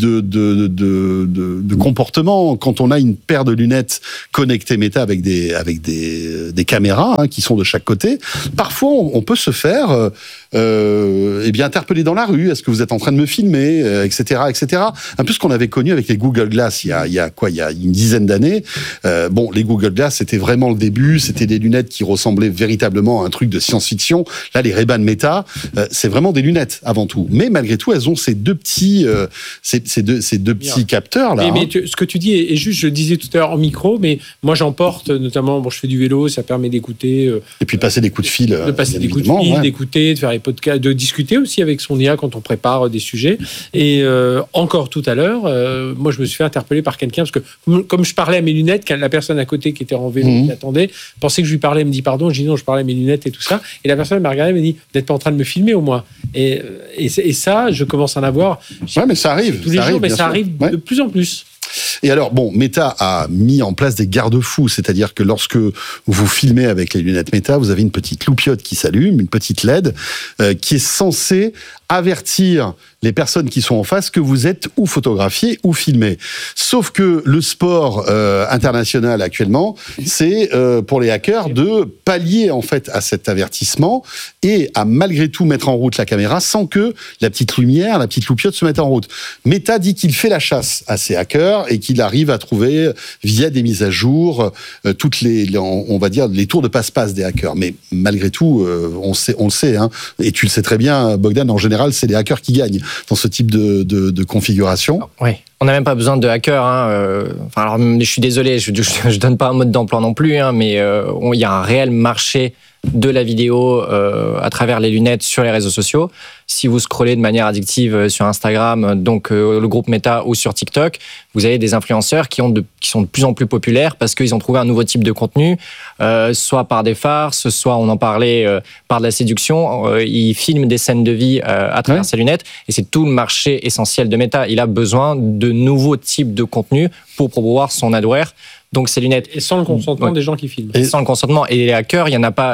de comportement quand on a une paire de lunettes connectées Meta avec des caméras qui sont de chaque côté. Parfois, on peut se faire interpeller dans la rue. Est-ce que vous êtes en train de me filmer, etc., etc. Un peu ce qu'on avait connu avec les Google Glass il y a une dizaine d'années. Les Google Glass, c'était vraiment le début. C'était des lunettes qui ressemblaient véritablement à un truc de science-fiction. Là, les Ray-Ban Meta, c'est vraiment des lunettes avant tout. Mais malgré tout, elles ont ces deux petits capteurs là. Mais ce que tu dis est juste. Je le disais tout à l'heure en micro, mais moi j'en porte notamment. Je fais du vélo, ça permet d'écouter. Et puis passer des coups de fil. De passer des coups de fil, d'écouter, de faire les podcasts, de discuter aussi avec son IA quand on prépare des sujets. Et encore tout à l'heure, moi je me suis fait interpeller par quelqu'un parce que comme je parlais à mes lunettes, la personne à côté qui était en vélo qui attendait pensait que je lui parlais, elle me dit pardon, je dis non, je parlais à mes lunettes et tout ça. Et la personne m'a regardé, elle m'a dit vous n'êtes pas en train de me filmer au moins. Et ça, je commence à en avoir. Ouais, mais ça arrive. Tous les jours, mais ça arrive de plus en plus. Et alors, Meta a mis en place des garde-fous, c'est-à-dire que lorsque vous filmez avec les lunettes Meta, vous avez une petite loupiote qui s'allume, une petite LED, qui est censée avertir les personnes qui sont en face que vous êtes ou photographié ou filmé. Sauf que le sport international actuellement, c'est pour les hackers de pallier en fait à cet avertissement et à malgré tout mettre en route la caméra sans que la petite lumière, la petite loupiote se mette en route. Meta dit qu'il fait la chasse à ces hackers et qu'il arrive à trouver via des mises à jour toutes on va dire les tours de passe-passe des hackers. Mais malgré tout, on le sait, hein, et tu le sais très bien, Bogdan, en général, c'est les hackers qui gagnent dans ce type de configuration. Oui. On n'a même pas besoin de hackers. Alors, je suis désolé, je donne pas un mode d'emploi non plus, mais il y a un réel marché de la vidéo à travers les lunettes sur les réseaux sociaux. Si vous scrollez de manière addictive sur Instagram, donc le groupe Meta ou sur TikTok, vous avez des influenceurs qui sont de plus en plus populaires parce qu'ils ont trouvé un nouveau type de contenu, soit par des farces, soit on en parlait par de la séduction. Ils filment des scènes de vie à travers ces lunettes et c'est tout le marché essentiel de Meta. Il a besoin de nouveaux types de contenus pour promouvoir son adware. Donc ces lunettes. Et sans le consentement des gens qui filment. Et sans le consentement. Et les hackers, il n'y en a pas.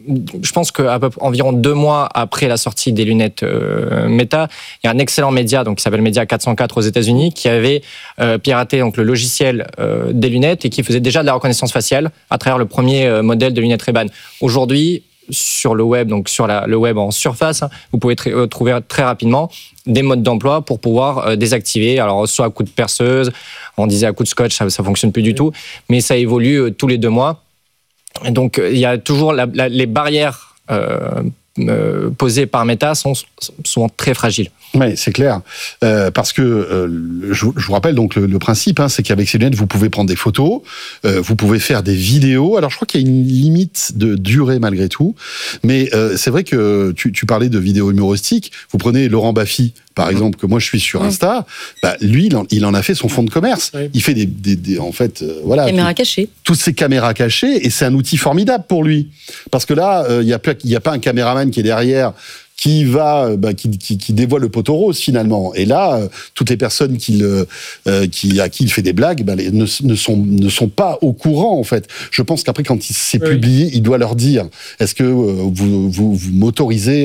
Je pense qu'à peu près environ 2 mois après la sortie des lunettes Meta, il y a un excellent média qui s'appelle Média 404 aux États-Unis qui avait piraté donc le logiciel des lunettes et qui faisait déjà de la reconnaissance faciale à travers le premier modèle de lunettes Ray-Ban. Aujourd'hui, sur le web, donc sur le web en surface, vous pouvez trouver très rapidement des modes d'emploi pour pouvoir désactiver. Alors, soit à coup de perceuse, on disait à coup de scotch, ça fonctionne plus du tout, mais ça évolue tous les 2 mois. Et donc, il y a toujours les barrières posées par Meta sont souvent très fragiles. Oui, c'est clair. Parce que je vous rappelle donc le principe, c'est qu'avec ces lunettes, vous pouvez prendre des photos, vous pouvez faire des vidéos. Alors, je crois qu'il y a une limite de durée malgré tout. Mais c'est vrai que tu parlais de vidéos humoristiques. Vous prenez Laurent Baffy, par exemple, que moi je suis sur Insta. Lui, il en a fait son fonds de commerce. Oui. Il fait caméras cachées. Toutes ces caméras cachées, et c'est un outil formidable pour lui. Parce que là, il y a pas un caméraman qui est derrière qui dévoile le poteau rose finalement. Et là, toutes les personnes à qui il fait des blagues, ne sont pas au courant en fait. Je pense qu'après, quand c'est publié, il doit leur dire est-ce que vous m'autorisez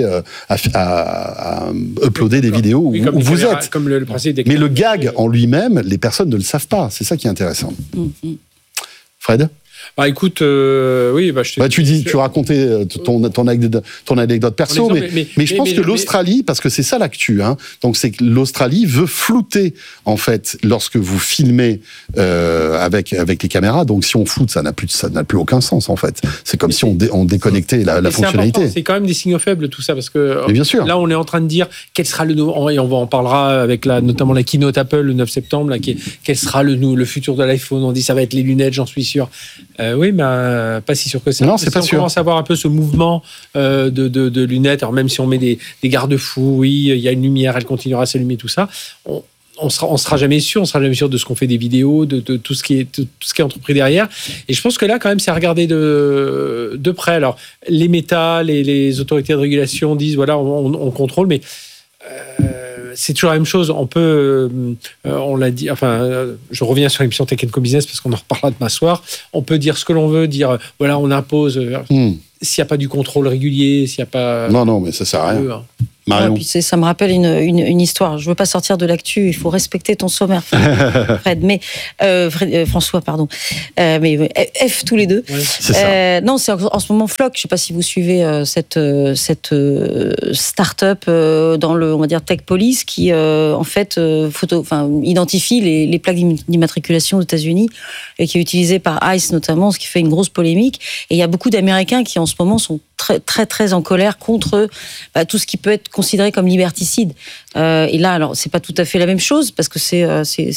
à uploader des vidéos où vous êtes. Comme le principe des Mais le gag en lui-même, les personnes ne le savent pas. C'est ça qui est intéressant. Fred ? Bah écoute, oui, tu racontais ton anecdote perso, mais je pense que l'Australie, parce que c'est ça l'actu, donc c'est que l'Australie veut flouter en fait lorsque vous filmez avec les caméras. Donc si on floute, ça n'a plus aucun sens en fait. C'est comme si on déconnectait la fonctionnalité. C'est quand même des signaux faibles tout ça, parce que bien sûr. Là on est en train de dire quel sera le nouveau, et on en parlera avec notamment la keynote Apple le 9 septembre, quel sera le futur de l'iPhone. On dit ça va être les lunettes, j'en suis sûr. Oui, mais pas si sûr que ça. Non, c'est pas sûr. On commence à voir un peu ce mouvement de lunettes. Alors même si on met des garde-fous, oui, il y a une lumière, elle continuera à s'allumer, tout ça. On sera jamais sûr. On sera jamais sûr de ce qu'on fait des vidéos, de tout ce qui est entrepris derrière. Et je pense que là, quand même, c'est à regarder de près. Alors, les Meta, les autorités de régulation disent voilà, on contrôle, mais c'est toujours la même chose. On peut, on l'a dit, je reviens sur l'émission Tech & Co Business parce qu'on en reparlera demain soir. On peut dire ce que l'on veut, dire voilà, on impose. S'il n'y a pas du contrôle régulier, s'il n'y a pas. Non, mais ça sert à rien. Marion. Puis ça me rappelle une histoire. Je veux pas sortir de l'actu. Il faut respecter ton sommaire, Fred. Mais François, pardon. Mais F tous les deux. Ouais, c'est ça. Non, c'est en ce moment Flock. Je sais pas si vous suivez cette start-up dans le, on va dire, Tech Police qui en fait identifie les plaques d'immatriculation aux États-Unis et qui est utilisée par ICE notamment, ce qui fait une grosse polémique. Et il y a beaucoup d'Américains qui en ce moment sont très très très en colère contre tout ce qui peut être considéré comme liberticide. Et là, alors c'est pas tout à fait la même chose parce que c'est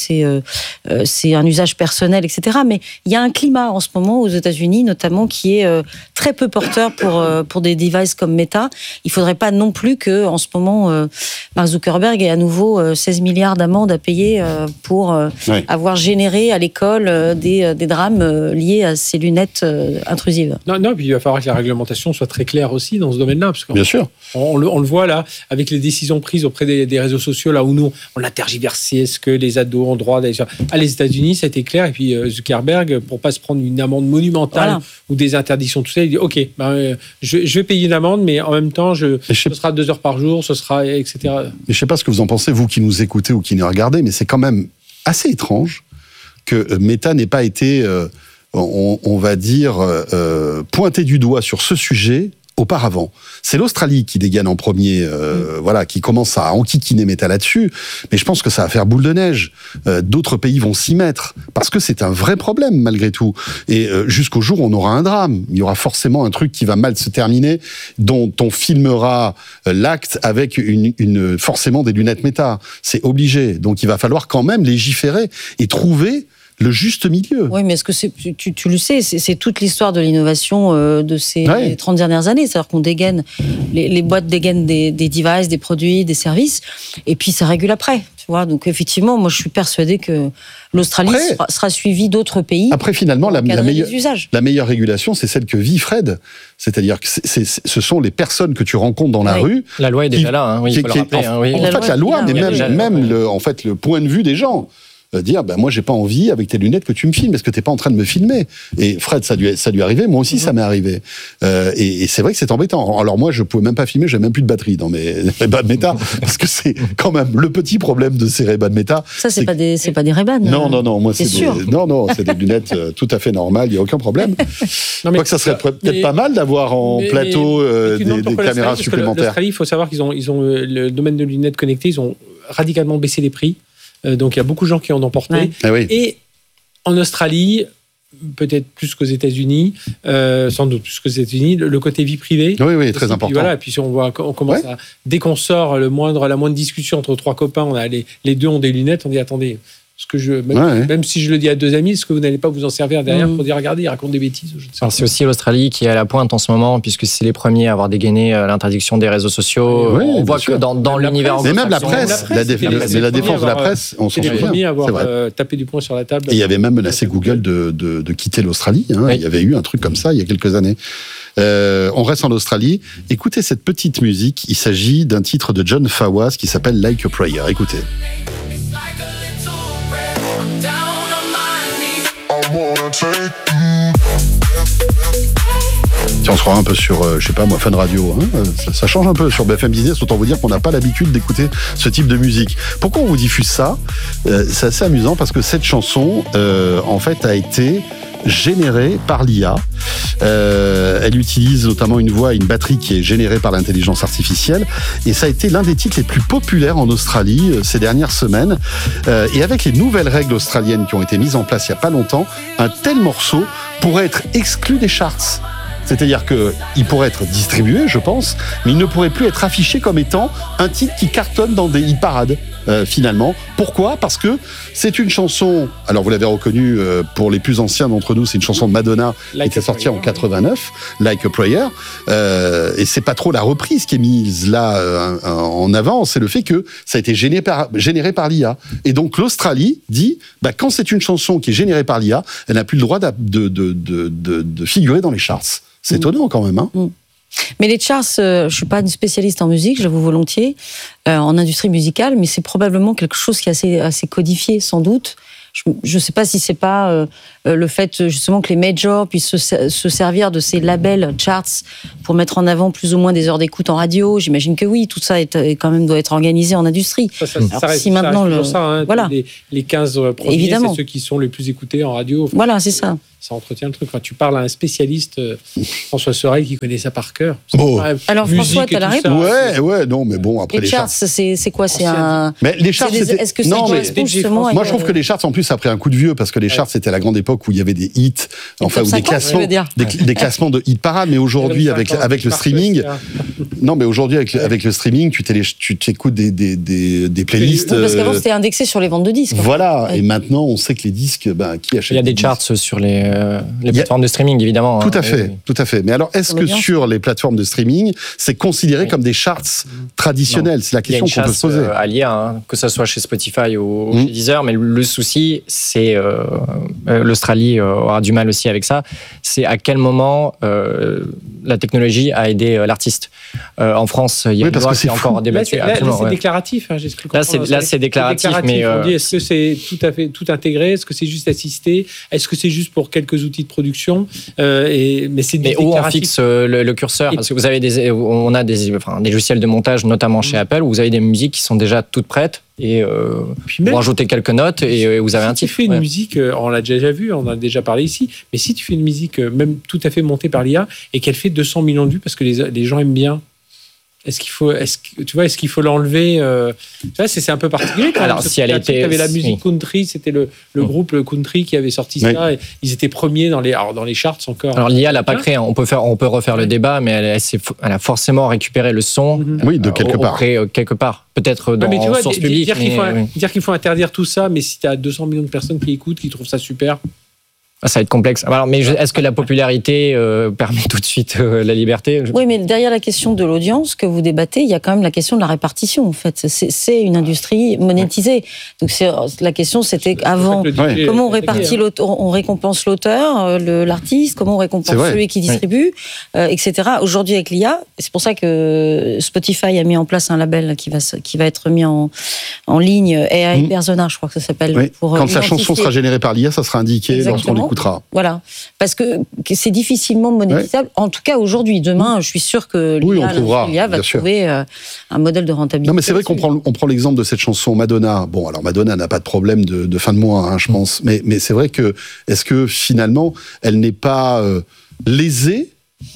un usage personnel, etc. Mais il y a un climat en ce moment aux États-Unis, notamment, qui est très peu porteur pour des devices comme Meta. Il faudrait pas non plus que, en ce moment, Mark Zuckerberg ait à nouveau 16 milliards d'amendes à payer pour avoir généré à l'école des drames liés à ces lunettes intrusives. Non, puis il va falloir que la réglementation soit très claire aussi dans ce domaine-là, parce que bien sûr. On le voit là avec les décisions prises auprès des réseaux sociaux, là où nous on a tergiversé, est-ce que les ados ont droit d'aller les États-Unis, ça a été clair, et puis Zuckerberg, pour pas se prendre une amende monumentale ou des interdictions, tout ça, il dit ok, je vais payer une amende, mais en même temps ce sera 2 heures par jour, ce sera etc. Mais je sais pas ce que vous en pensez, vous qui nous écoutez ou qui nous regardez, mais c'est quand même assez étrange que Meta n'ait pas été on va dire pointé du doigt sur ce sujet auparavant. C'est l'Australie qui dégaine en premier, qui commence à enquiquiner Meta là-dessus, mais je pense que ça va faire boule de neige. D'autres pays vont s'y mettre, parce que c'est un vrai problème malgré tout. Et jusqu'au jour où on aura un drame. Il y aura forcément un truc qui va mal se terminer, dont on filmera l'acte avec forcément des lunettes Meta. C'est obligé. Donc il va falloir quand même légiférer et trouver le juste milieu. Oui, mais est-ce que tu le sais, c'est toute l'histoire de l'innovation de ces 30 dernières années. C'est-à-dire qu'on dégaine, les boîtes dégainent des devices, des produits, des services, et puis ça régule après. Tu vois, donc effectivement, moi je suis persuadée que l'Australie sera suivie d'autres pays. Après, finalement, la meilleure régulation, c'est celle que vit Fred. C'est-à-dire que ce sont les personnes que tu rencontres dans la rue. La loi est déjà là, il faut le rappeler. En fait, la loi, mais même le point de vue des gens. Dire moi j'ai pas envie avec tes lunettes que tu me filmes, parce que t'es pas en train de me filmer. Et Fred, ça lui est arrivé, moi aussi ça m'est arrivé, et c'est vrai que c'est embêtant. Alors moi je pouvais même pas filmer, j'avais même plus de batterie dans mes Ray-Ban Meta, parce que c'est quand même le petit problème de ces Ray-Ban Meta. Ça c'est pas des Ray-Ban. Non, moi c'est des lunettes tout à fait normales, il y a aucun problème. Quoique ça serait peut-être pas mal d'avoir en plateau des caméras supplémentaires. L'Australie, il faut savoir qu'ils ont le domaine de lunettes connectées, ils ont radicalement baissé les prix. Donc il y a beaucoup de gens qui en ont porté. Et en Australie, peut-être plus qu'aux États-Unis, sans doute plus qu'aux États-Unis, le côté vie privée. Oui, très important. Et puis si on commence à, dès qu'on sort la moindre discussion entre 3 copains, les 2 ont des lunettes, on dit attendez. Même si je le dis à 2 amis, est-ce que vous n'allez pas vous en servir derrière pour dire regardez, ils racontent des bêtises, je ne sais pas. C'est aussi l'Australie qui est à la pointe en ce moment, puisque c'est les premiers à avoir dégainé l'interdiction des réseaux sociaux. On voit que dans l'univers anglo-saxon, mais même la presse, la défense de la presse, on s'en souvient. C'est les premiers à avoir tapé du poing sur la table. Et il y avait même menacé Google de quitter l'Australie. Il y avait eu un truc comme ça il y a quelques années. On reste en Australie. Écoutez cette petite musique. Il s'agit d'un titre de John Fawaz qui s'appelle Like a Prayer. Écoutez. Si on se croit un peu sur, je sais pas moi, Fun Radio, ça change un peu sur BFM Business, autant vous dire qu'on n'a pas l'habitude d'écouter ce type de musique. Pourquoi on vous diffuse ça ? C'est assez amusant parce que cette chanson, en fait, a été générée par l'IA. Elle utilise notamment une voix et une batterie qui est générée par l'intelligence artificielle. Et ça a été l'un des titres les plus populaires en Australie ces dernières semaines. Et avec les nouvelles règles australiennes qui ont été mises en place il n'y a pas longtemps, un tel morceau pourrait être exclu des charts. C'est-à-dire qu'il pourrait être distribué, je pense, mais il ne pourrait plus être affiché comme étant un titre qui cartonne dans des hit-parades, finalement. Pourquoi ? Parce que c'est une chanson, alors vous l'avez reconnu, pour les plus anciens d'entre nous, c'est une chanson de Madonna qui était sortie en 89, Like a Prayer, et c'est pas trop la reprise qui est mise là en avant, c'est le fait que ça a été généré par l'IA. Et donc l'Australie dit, quand c'est une chanson qui est générée par l'IA, elle n'a plus le droit de figurer dans les charts. C'est étonnant quand même. Mais les charts, je suis pas une spécialiste en musique, je l'avoue volontiers, en industrie musicale, mais c'est probablement quelque chose qui est assez codifié, sans doute. Je ne sais pas si c'est pas le fait justement que les majors puissent se servir de ces labels charts pour mettre en avant plus ou moins des heures d'écoute en radio. J'imagine que oui, tout ça quand même doit être organisé en industrie. Ça reste toujours ça. Voilà. Les 15 premiers, évidemment, c'est ceux qui sont les plus écoutés en radio. Voilà, c'est ça. Ça entretient le truc. Quand tu parles à un spécialiste, François Sorel, qui connaît ça par cœur. Alors François, t'as la réponse ? Ouais, non, mais bon, après les charts, c'est quoi ? C'est un. Mais les charts, est-ce que ça correspond justement ? Moi, je trouve que les charts, en plus, ça a pris un coup de vieux parce que les charts, c'était la grande époque où il y avait des hits, enfin, ou des classements, des classements de hit parade. Mais aujourd'hui, avec le streaming, avec le streaming, tu t'écoutes des playlists. Parce qu'avant, c'était indexé sur les ventes de disques. Voilà. Et maintenant, on sait que les disques, qui achètent ? Il y a des charts sur les plateformes de streaming, évidemment. Tout à fait. Mais alors, est-ce que sur les plateformes de streaming, c'est considéré comme des charts traditionnels ? C'est la question qu'on peut se poser. À l'IA, que ce soit chez Spotify ou chez Deezer, mais le souci, c'est l'Australie aura du mal aussi avec ça. C'est à quel moment la technologie a aidé l'artiste. En France, il y a une loi qui est encore débattue. Là, c'est déclaratif. J'ai cru comprendre. Là, c'est déclaratif, mais on dit, est-ce que c'est tout intégré ? Est-ce que c'est juste assisté ? Est-ce que c'est juste pour quelques outils de production ? Mais c'est mais où on fixe le curseur ? Parce que vous avez on a des logiciels de montage, notamment chez Apple, où vous avez des musiques qui sont déjà toutes prêtes. Et vous rajoutez quelques notes et vous avez un titre. Si tu fais une musique, on l'a déjà vu, on en a déjà parlé ici, mais si tu fais une musique même tout à fait montée par l'IA et qu'elle fait 200 millions de vues parce que les gens aiment bien, est-ce qu'il faut l'enlever c'est un peu particulier quand même. Alors, si elle était... Il y avait la musique country, c'était le groupe country qui avait sorti ça. Et ils étaient premiers dans les charts encore. Alors, l'IA l'a pas créé. On peut refaire le débat, mais elle a forcément récupéré le son. De quelque part. Peut-être dans source publique. Dire qu'il faut interdire tout ça, mais si tu as 200 millions de personnes qui écoutent, qui trouvent ça super... Ça va être complexe. Alors, mais est-ce que la popularité permet tout de suite la liberté ? Oui, mais derrière la question de l'audience que vous débattez, il y a quand même la question de la répartition, en fait. C'est une industrie monétisée. Donc, la question, c'était avant, comment on répartit on récompense l'auteur, l'artiste, comment on récompense celui qui distribue, etc. Aujourd'hui, avec l'IA, c'est pour ça que Spotify a mis en place un label qui va être mis en ligne, AI Persona, je crois que ça s'appelle. Oui. Quand sa chanson sera générée par l'IA, ça sera indiqué lorsqu'on l'écoutera. Voilà, parce que c'est difficilement monétisable. En tout cas, aujourd'hui, demain, je suis sûr que l'IA va trouver un modèle de rentabilité. Non, mais c'est vrai qu'on prend l'exemple de cette chanson Madonna. Bon, alors Madonna n'a pas de problème de fin de mois, je pense. Mais c'est vrai que est-ce que finalement, elle n'est pas lésée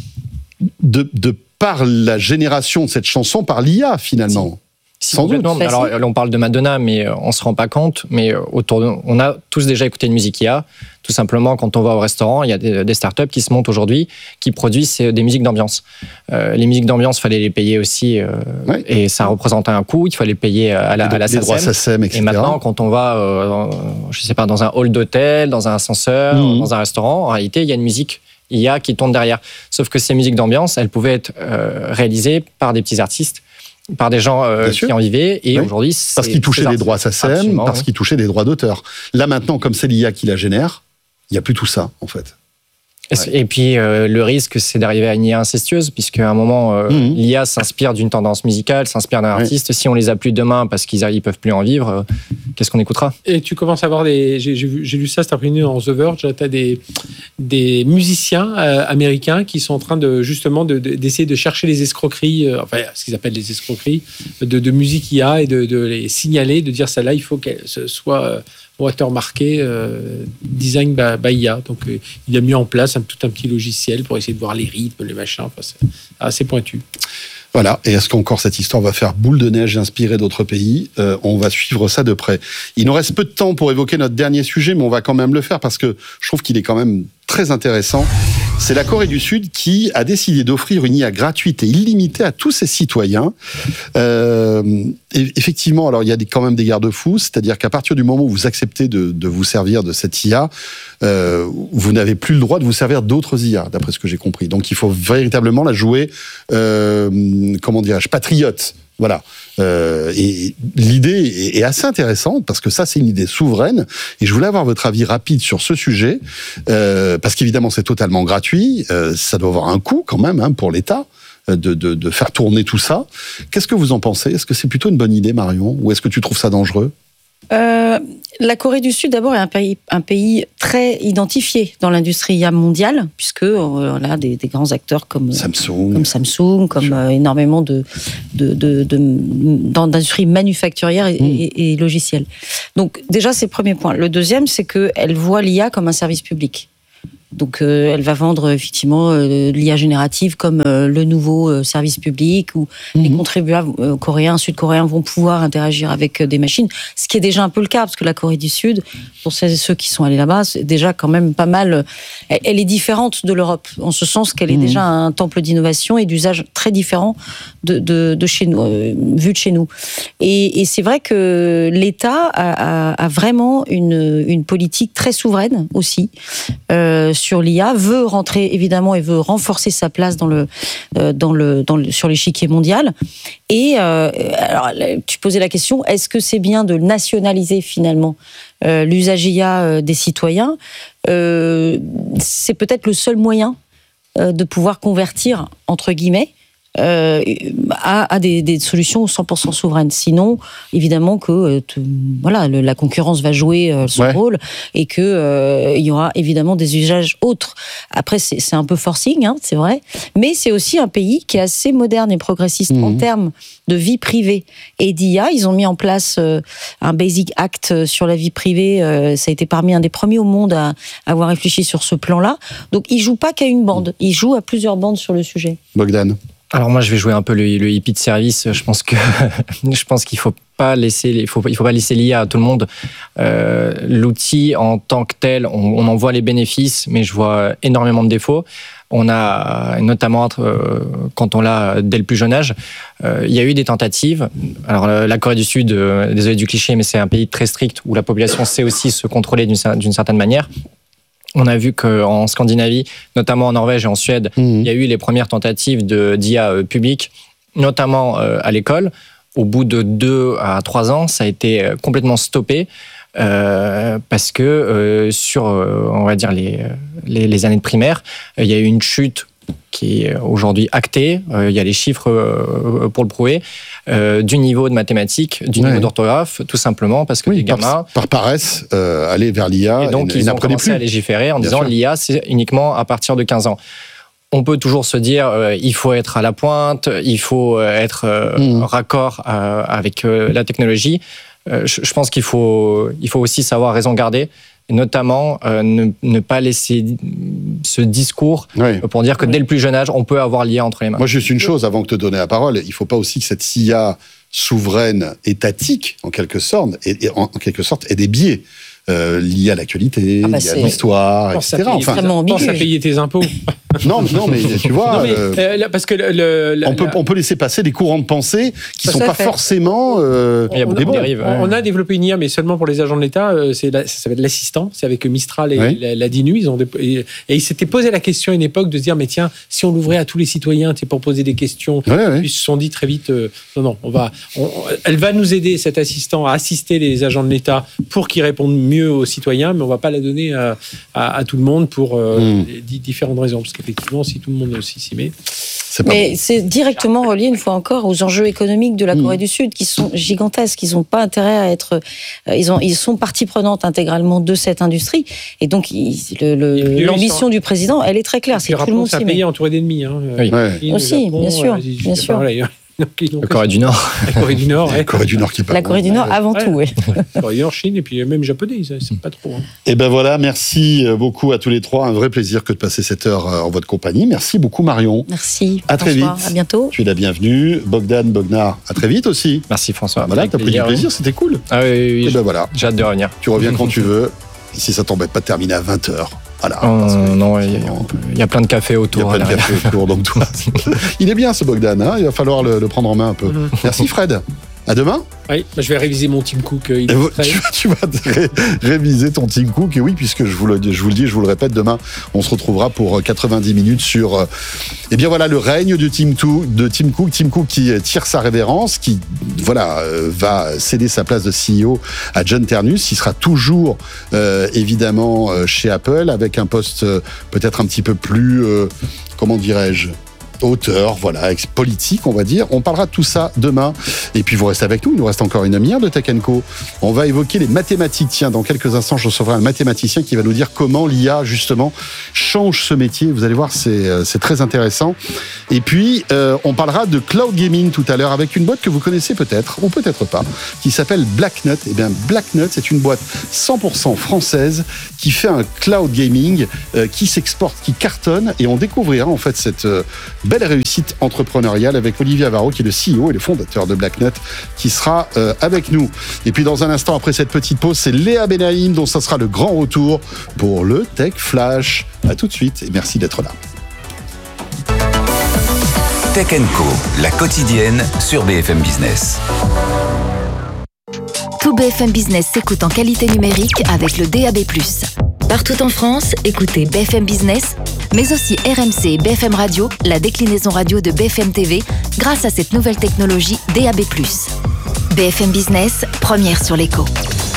de par la génération de cette chanson par l'IA finalement? Sans doute. Alors, on parle de Madonna, mais on se rend pas compte. Mais on a tous déjà écouté une musique IA. Tout simplement, quand on va au restaurant, il y a des startups qui se montent aujourd'hui, qui produisent des musiques d'ambiance. Les musiques d'ambiance, fallait les payer aussi, et ça représentait un coût. Il fallait payer à la SACEM, etc. Et maintenant, quand on va, je sais pas, dans un hall d'hôtel, dans un ascenseur, dans un restaurant, en réalité, il y a une musique IA qui tourne derrière. Sauf que ces musiques d'ambiance, elles pouvaient être réalisées par des petits artistes, par des gens qui en vivaient, et aujourd'hui... Parce qu'ils touchaient des droits SACEM, parce qu'ils touchaient des droits d'auteur. Là, maintenant, comme c'est l'IA qui la génère, il n'y a plus tout ça, en fait. Et puis, le risque, c'est d'arriver à une IA incestueuse, puisqu'à un moment, l'IA s'inspire d'une tendance musicale, s'inspire d'un artiste. Si on les a plus demain parce qu'ils ne peuvent plus en vivre, qu'est-ce qu'on écoutera ? Et tu commences à voir j'ai lu ça cet après-midi dans The Verge, tu as des musiciens américains qui sont en train d'essayer de chercher les escroqueries, ce qu'ils appellent les escroqueries, de musique IA, et de les signaler, de dire ça là, il faut qu'elle soit watermarqué design by IA. Donc, il a mis en place tout un petit logiciel pour essayer de voir les rythmes, les machins. Enfin, c'est assez pointu. Voilà. Et est-ce qu'encore cette histoire va faire boule de neige et inspirer d'autres pays ? On va suivre ça de près. Il nous reste peu de temps pour évoquer notre dernier sujet, mais on va quand même le faire parce que je trouve qu'il est quand même très intéressant. C'est la Corée du Sud qui a décidé d'offrir une IA gratuite et illimitée à tous ses citoyens. Et effectivement, alors il y a quand même des garde-fous, c'est-à-dire qu'à partir du moment où vous acceptez de vous servir de cette IA, vous n'avez plus le droit de vous servir d'autres IA, d'après ce que j'ai compris. Donc il faut véritablement la jouer, patriote. Voilà. Et l'idée est assez intéressante parce que ça, c'est une idée souveraine. Et je voulais avoir votre avis rapide sur ce sujet parce qu'évidemment, c'est totalement gratuit. Ça doit avoir un coût quand même pour l'État de faire tourner tout ça. Qu'est-ce que vous en pensez ? Est-ce que c'est plutôt une bonne idée, Marion, ou est-ce que tu trouves ça dangereux ? La Corée du Sud, d'abord, est un pays très identifié dans l'industrie IA mondiale, puisque on a des grands acteurs comme Samsung, énormément d'industries manufacturières et logicielles. Donc déjà, c'est le premier point. Le deuxième, c'est qu'elle voit l'IA comme un service public. Donc, elle va vendre effectivement l'IA générative comme le nouveau service public où les contribuables coréens, sud-coréens vont pouvoir interagir avec des machines, ce qui est déjà un peu le cas parce que la Corée du Sud, pour ceux qui sont allés là-bas, c'est déjà quand même pas mal. Elle est différente de l'Europe en ce sens qu'elle est déjà un temple d'innovation et d'usage très différent de chez nous, vu de chez nous. Et c'est vrai que l'État a vraiment une politique très souveraine aussi. Sur l'IA, veut rentrer évidemment et veut renforcer sa place sur l'échiquier mondial. Et alors, tu posais la question, est-ce que c'est bien de nationaliser finalement l'usage IA des citoyens ? C'est peut-être le seul moyen de pouvoir convertir, entre guillemets, à des solutions 100% souveraines. Sinon, évidemment que la concurrence va jouer son rôle et que il y aura évidemment des usages autres. Après, c'est un peu forcing, c'est vrai, mais c'est aussi un pays qui est assez moderne et progressiste en termes de vie privée et d'IA. Ils ont mis en place un Basic Act sur la vie privée. Ça a été parmi un des premiers au monde à avoir réfléchi sur ce plan-là. Donc, ils jouent pas qu'à une bande, ils jouent à plusieurs bandes sur le sujet. Bogdan. Alors moi, je vais jouer un peu le hippie de service. Je pense qu'il faut pas laisser l'IA à tout le monde. L'outil en tant que tel, on en voit les bénéfices, mais je vois énormément de défauts. On a notamment quand on l'a dès le plus jeune âge, il y a eu des tentatives. Alors la Corée du Sud, désolé du cliché, mais c'est un pays très strict où la population sait aussi se contrôler d'une certaine manière. On a vu qu'en Scandinavie, notamment en Norvège et en Suède, il y a eu les premières tentatives d'IA publique, notamment à l'école. Au bout de 2 à 3 ans, ça a été complètement stoppé parce que sur, on va dire, les années de primaire, il y a eu une chute qui est aujourd'hui actée. Il y a les chiffres pour le prouver. Du niveau de mathématiques, du niveau d'orthographe, tout simplement parce que les gamins... Par paresse, aller vers l'IA et donc ils ont commencé à légiférer en disant l'IA, c'est uniquement à partir de 15 ans. On peut toujours se dire il faut être à la pointe, il faut être raccord avec la technologie. Je pense qu'il faut aussi savoir raison garder. Et notamment ne pas laisser ce discours pour dire que dès le plus jeune âge, on peut avoir l'IA entre les mains. Moi, juste une chose, avant de te donner la parole, il ne faut pas aussi que cette IA souveraine, étatique, en quelque sorte, ait des biais. Liés à l'actualité, liés à l'histoire, etc. Pense à payer tes impôts. Non, mais tu vois, parce que on peut laisser passer des courants de pensée qui ne sont pas forcément. Il y a beaucoup de dérives. On a développé une IA, mais seulement pour les agents de l'État. Ça s'appelle l'assistant. C'est avec Mistral et la DINU. Et ils s'étaient posé la question à une époque de se dire, mais tiens, si on l'ouvrait à tous les citoyens, pour poser des questions, ils se sont dit très vite, non, elle va nous aider, cet assistant, à assister les agents de l'État pour qu'ils répondent mieux aux citoyens, mais on ne va pas la donner à tout le monde pour différentes raisons. Parce qu'effectivement, si tout le monde s'y met... C'est directement relié, une fois encore, aux enjeux économiques de la Corée du Sud, qui sont gigantesques. Ils n'ont pas intérêt à être... Ils sont partie prenante intégralement de cette industrie. Et donc, l'ambition du président, elle est très claire. C'est tout le monde s'y met. Un pays entouré d'ennemis. Aussi, Japon, bien sûr. La Corée du Nord. La Corée du Nord, La Corée du Nord qui parle. La Corée du Nord avant tout, oui. La Corée du Nord, Chine, et puis même japonais, c'est pas trop. Et ben voilà, merci beaucoup à tous les trois. Un vrai plaisir que de passer cette heure en votre compagnie. Merci beaucoup Marion. Merci. À très vite. À bientôt. Tu es la bienvenue. Bogdan, à très vite aussi. Merci François. Voilà, t'as pris du plaisir, c'était cool. Ah oui. Et ben voilà. J'ai hâte de revenir. Tu reviens quand tu veux. Si ça t'embête pas de terminer à 20h. Voilà. Non, il y a plein de cafés autour. Il y a plein de cafés autour, donc toi. Il est bien ce Bogdan, hein, il va falloir le prendre en main un peu. Merci Fred. À demain. Oui, je vais réviser mon Tim Cook. Tu vas réviser ton Tim Cook. Et oui, puisque je vous le dis, je vous le répète, demain, on se retrouvera pour 90 minutes sur le règne de Tim Cook. Tim Cook qui tire sa révérence, qui va céder sa place de CEO à John Ternus. Il sera toujours évidemment chez Apple avec un poste peut-être un petit peu plus, comment dirais-je, auteur, politique, on va dire. On parlera de tout ça demain. Et puis, vous restez avec nous. Il nous reste encore une demi-heure de Tech & Co. On va évoquer les mathématiques. Tiens, dans quelques instants, je recevrai un mathématicien qui va nous dire comment l'IA, justement, change ce métier. Vous allez voir, c'est très intéressant. Et puis, on parlera de cloud gaming tout à l'heure avec une boîte que vous connaissez peut-être, ou peut-être pas, qui s'appelle Blacknut. Eh bien, Blacknut, c'est une boîte 100% française qui fait un cloud gaming, qui s'exporte, qui cartonne. Et on découvrira, en fait, cette belle réussite entrepreneuriale avec Olivier Avaro, qui est le CEO et le fondateur de Blacknut, qui sera avec nous. Et puis dans un instant, après cette petite pause, c'est Léa Benaïm, dont ça sera le grand retour pour le Tech Flash. À tout de suite et merci d'être là. Tech & Co, la quotidienne sur BFM Business. Tout BFM Business s'écoute en qualité numérique avec le DAB+. Partout en France, écoutez BFM Business, mais aussi RMC et BFM Radio, la déclinaison radio de BFM TV, grâce à cette nouvelle technologie DAB+. BFM Business, première sur l'écho.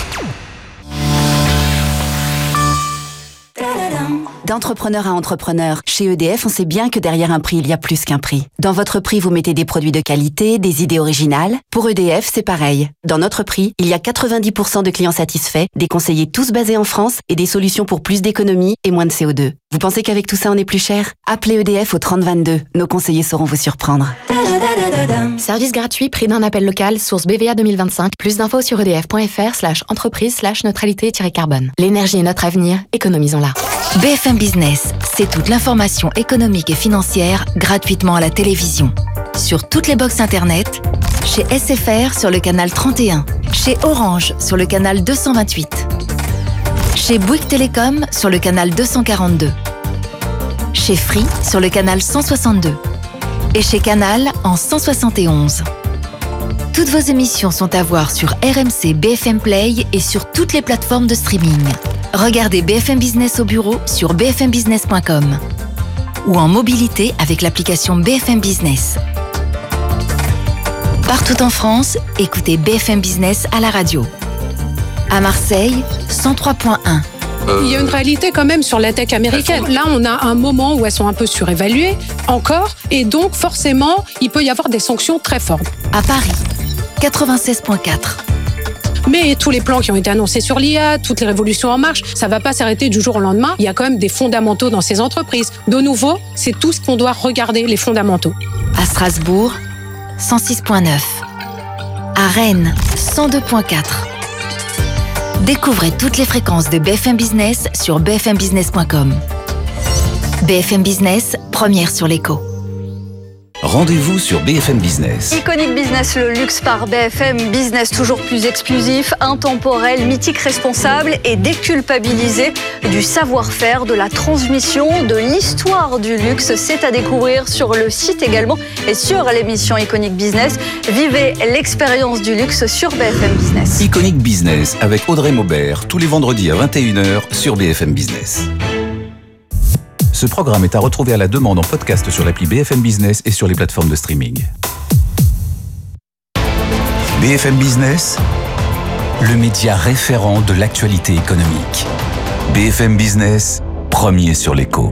D'entrepreneur à entrepreneur, chez EDF, on sait bien que derrière un prix, il y a plus qu'un prix. Dans votre prix, vous mettez des produits de qualité, des idées originales. Pour EDF, c'est pareil. Dans notre prix, il y a 90% de clients satisfaits, des conseillers tous basés en France et des solutions pour plus d'économie et moins de CO2. Vous pensez qu'avec tout ça, on est plus cher ? Appelez EDF au 3022. Nos conseillers sauront vous surprendre. Service gratuit, prix d'un appel local, source BVA 2025. Plus d'infos sur edf.fr/entreprise/neutralité-carbone. L'énergie est notre avenir, économisons-la. BFM Business, c'est toute l'information économique et financière gratuitement à la télévision. Sur toutes les box internet, chez SFR sur le canal 31, chez Orange sur le canal 228, chez Bouygues Télécom sur le canal 242, chez Free sur le canal 162 et chez Canal en 171. Toutes vos émissions sont à voir sur RMC BFM Play et sur toutes les plateformes de streaming. Regardez BFM Business au bureau sur bfmbusiness.com ou en mobilité avec l'application BFM Business. Partout en France, écoutez BFM Business à la radio. À Marseille, 103.1. Il y a une réalité quand même sur la tech américaine. Là, on a un moment où elles sont un peu surévaluées, encore, et donc forcément, il peut y avoir des sanctions très fortes. À Paris, 96.4. Mais tous les plans qui ont été annoncés sur l'IA, toutes les révolutions en marche, ça ne va pas s'arrêter du jour au lendemain. Il y a quand même des fondamentaux dans ces entreprises. De nouveau, c'est tout ce qu'on doit regarder, les fondamentaux. À Strasbourg, 106.9. À Rennes, 102.4. Découvrez toutes les fréquences de BFM Business sur bfmbusiness.com. BFM Business, première sur l'écho. Rendez-vous sur BFM Business. Iconic Business, le luxe par BFM Business, toujours plus exclusif, intemporel, mythique, responsable et déculpabilisé du savoir-faire, de la transmission, de l'histoire du luxe. C'est à découvrir sur le site également et sur l'émission Iconic Business. Vivez l'expérience du luxe sur BFM Business. Iconic Business avec Audrey Maubert, tous les vendredis à 21h sur BFM Business. Ce programme est à retrouver à la demande en podcast sur l'appli BFM Business et sur les plateformes de streaming. BFM Business, le média référent de l'actualité économique. BFM Business, premier sur l'écho.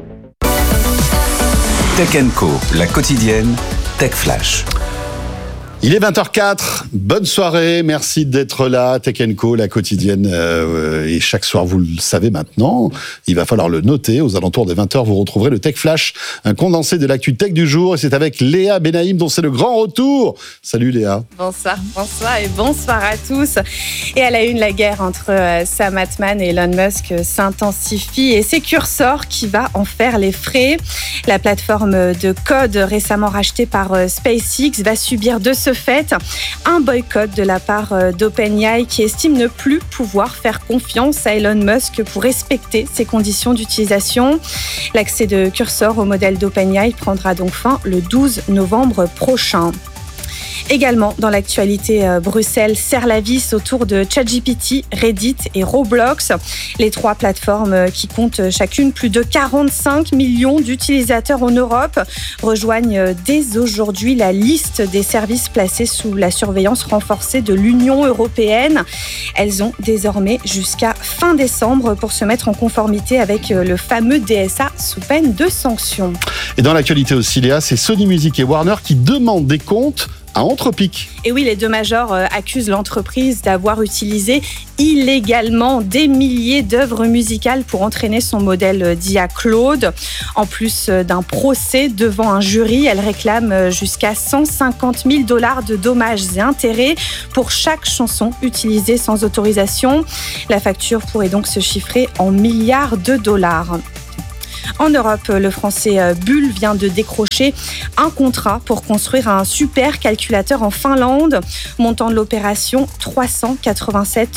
Tech & Co, la quotidienne, Tech Flash. Il est 20h04, bonne soirée, merci d'être là, Tech & Co, la quotidienne, et chaque soir, vous le savez maintenant, il va falloir le noter, aux alentours des 20h, vous retrouverez le Tech Flash, un condensé de l'actu tech du jour, et c'est avec Léa Benaïm, dont c'est le grand retour. Salut Léa. Bonsoir et bonsoir à tous. Et à la une, la guerre entre Sam Altman et Elon Musk s'intensifie, et c'est Cursor qui va en faire les frais. La plateforme de code récemment rachetée par SpaceX va subir de ce fait un boycott de la part d'OpenAI qui estime ne plus pouvoir faire confiance à Elon Musk pour respecter ses conditions d'utilisation. L'accès de Cursor au modèle d'OpenAI prendra donc fin le 12 novembre prochain. Également, dans l'actualité, Bruxelles serre la vis autour de ChatGPT, Reddit et Roblox. Les trois plateformes qui comptent chacune plus de 45 millions d'utilisateurs en Europe rejoignent dès aujourd'hui la liste des services placés sous la surveillance renforcée de l'Union européenne. Elles ont désormais jusqu'à fin décembre pour se mettre en conformité avec le fameux DSA sous peine de sanctions. Et dans l'actualité aussi, Léa, c'est Sony Music et Warner qui demandent des comptes à Anthropic. Et oui, les deux majors accusent l'entreprise d'avoir utilisé illégalement des milliers d'œuvres musicales pour entraîner son modèle d'IA Claude. En plus d'un procès devant un jury, elle réclame jusqu'à $150 000 de dommages et intérêts pour chaque chanson utilisée sans autorisation. La facture pourrait donc se chiffrer en milliards de dollars. En Europe, le français Bull vient de décrocher un contrat pour construire un supercalculateur en Finlande. Montant de l'opération, 387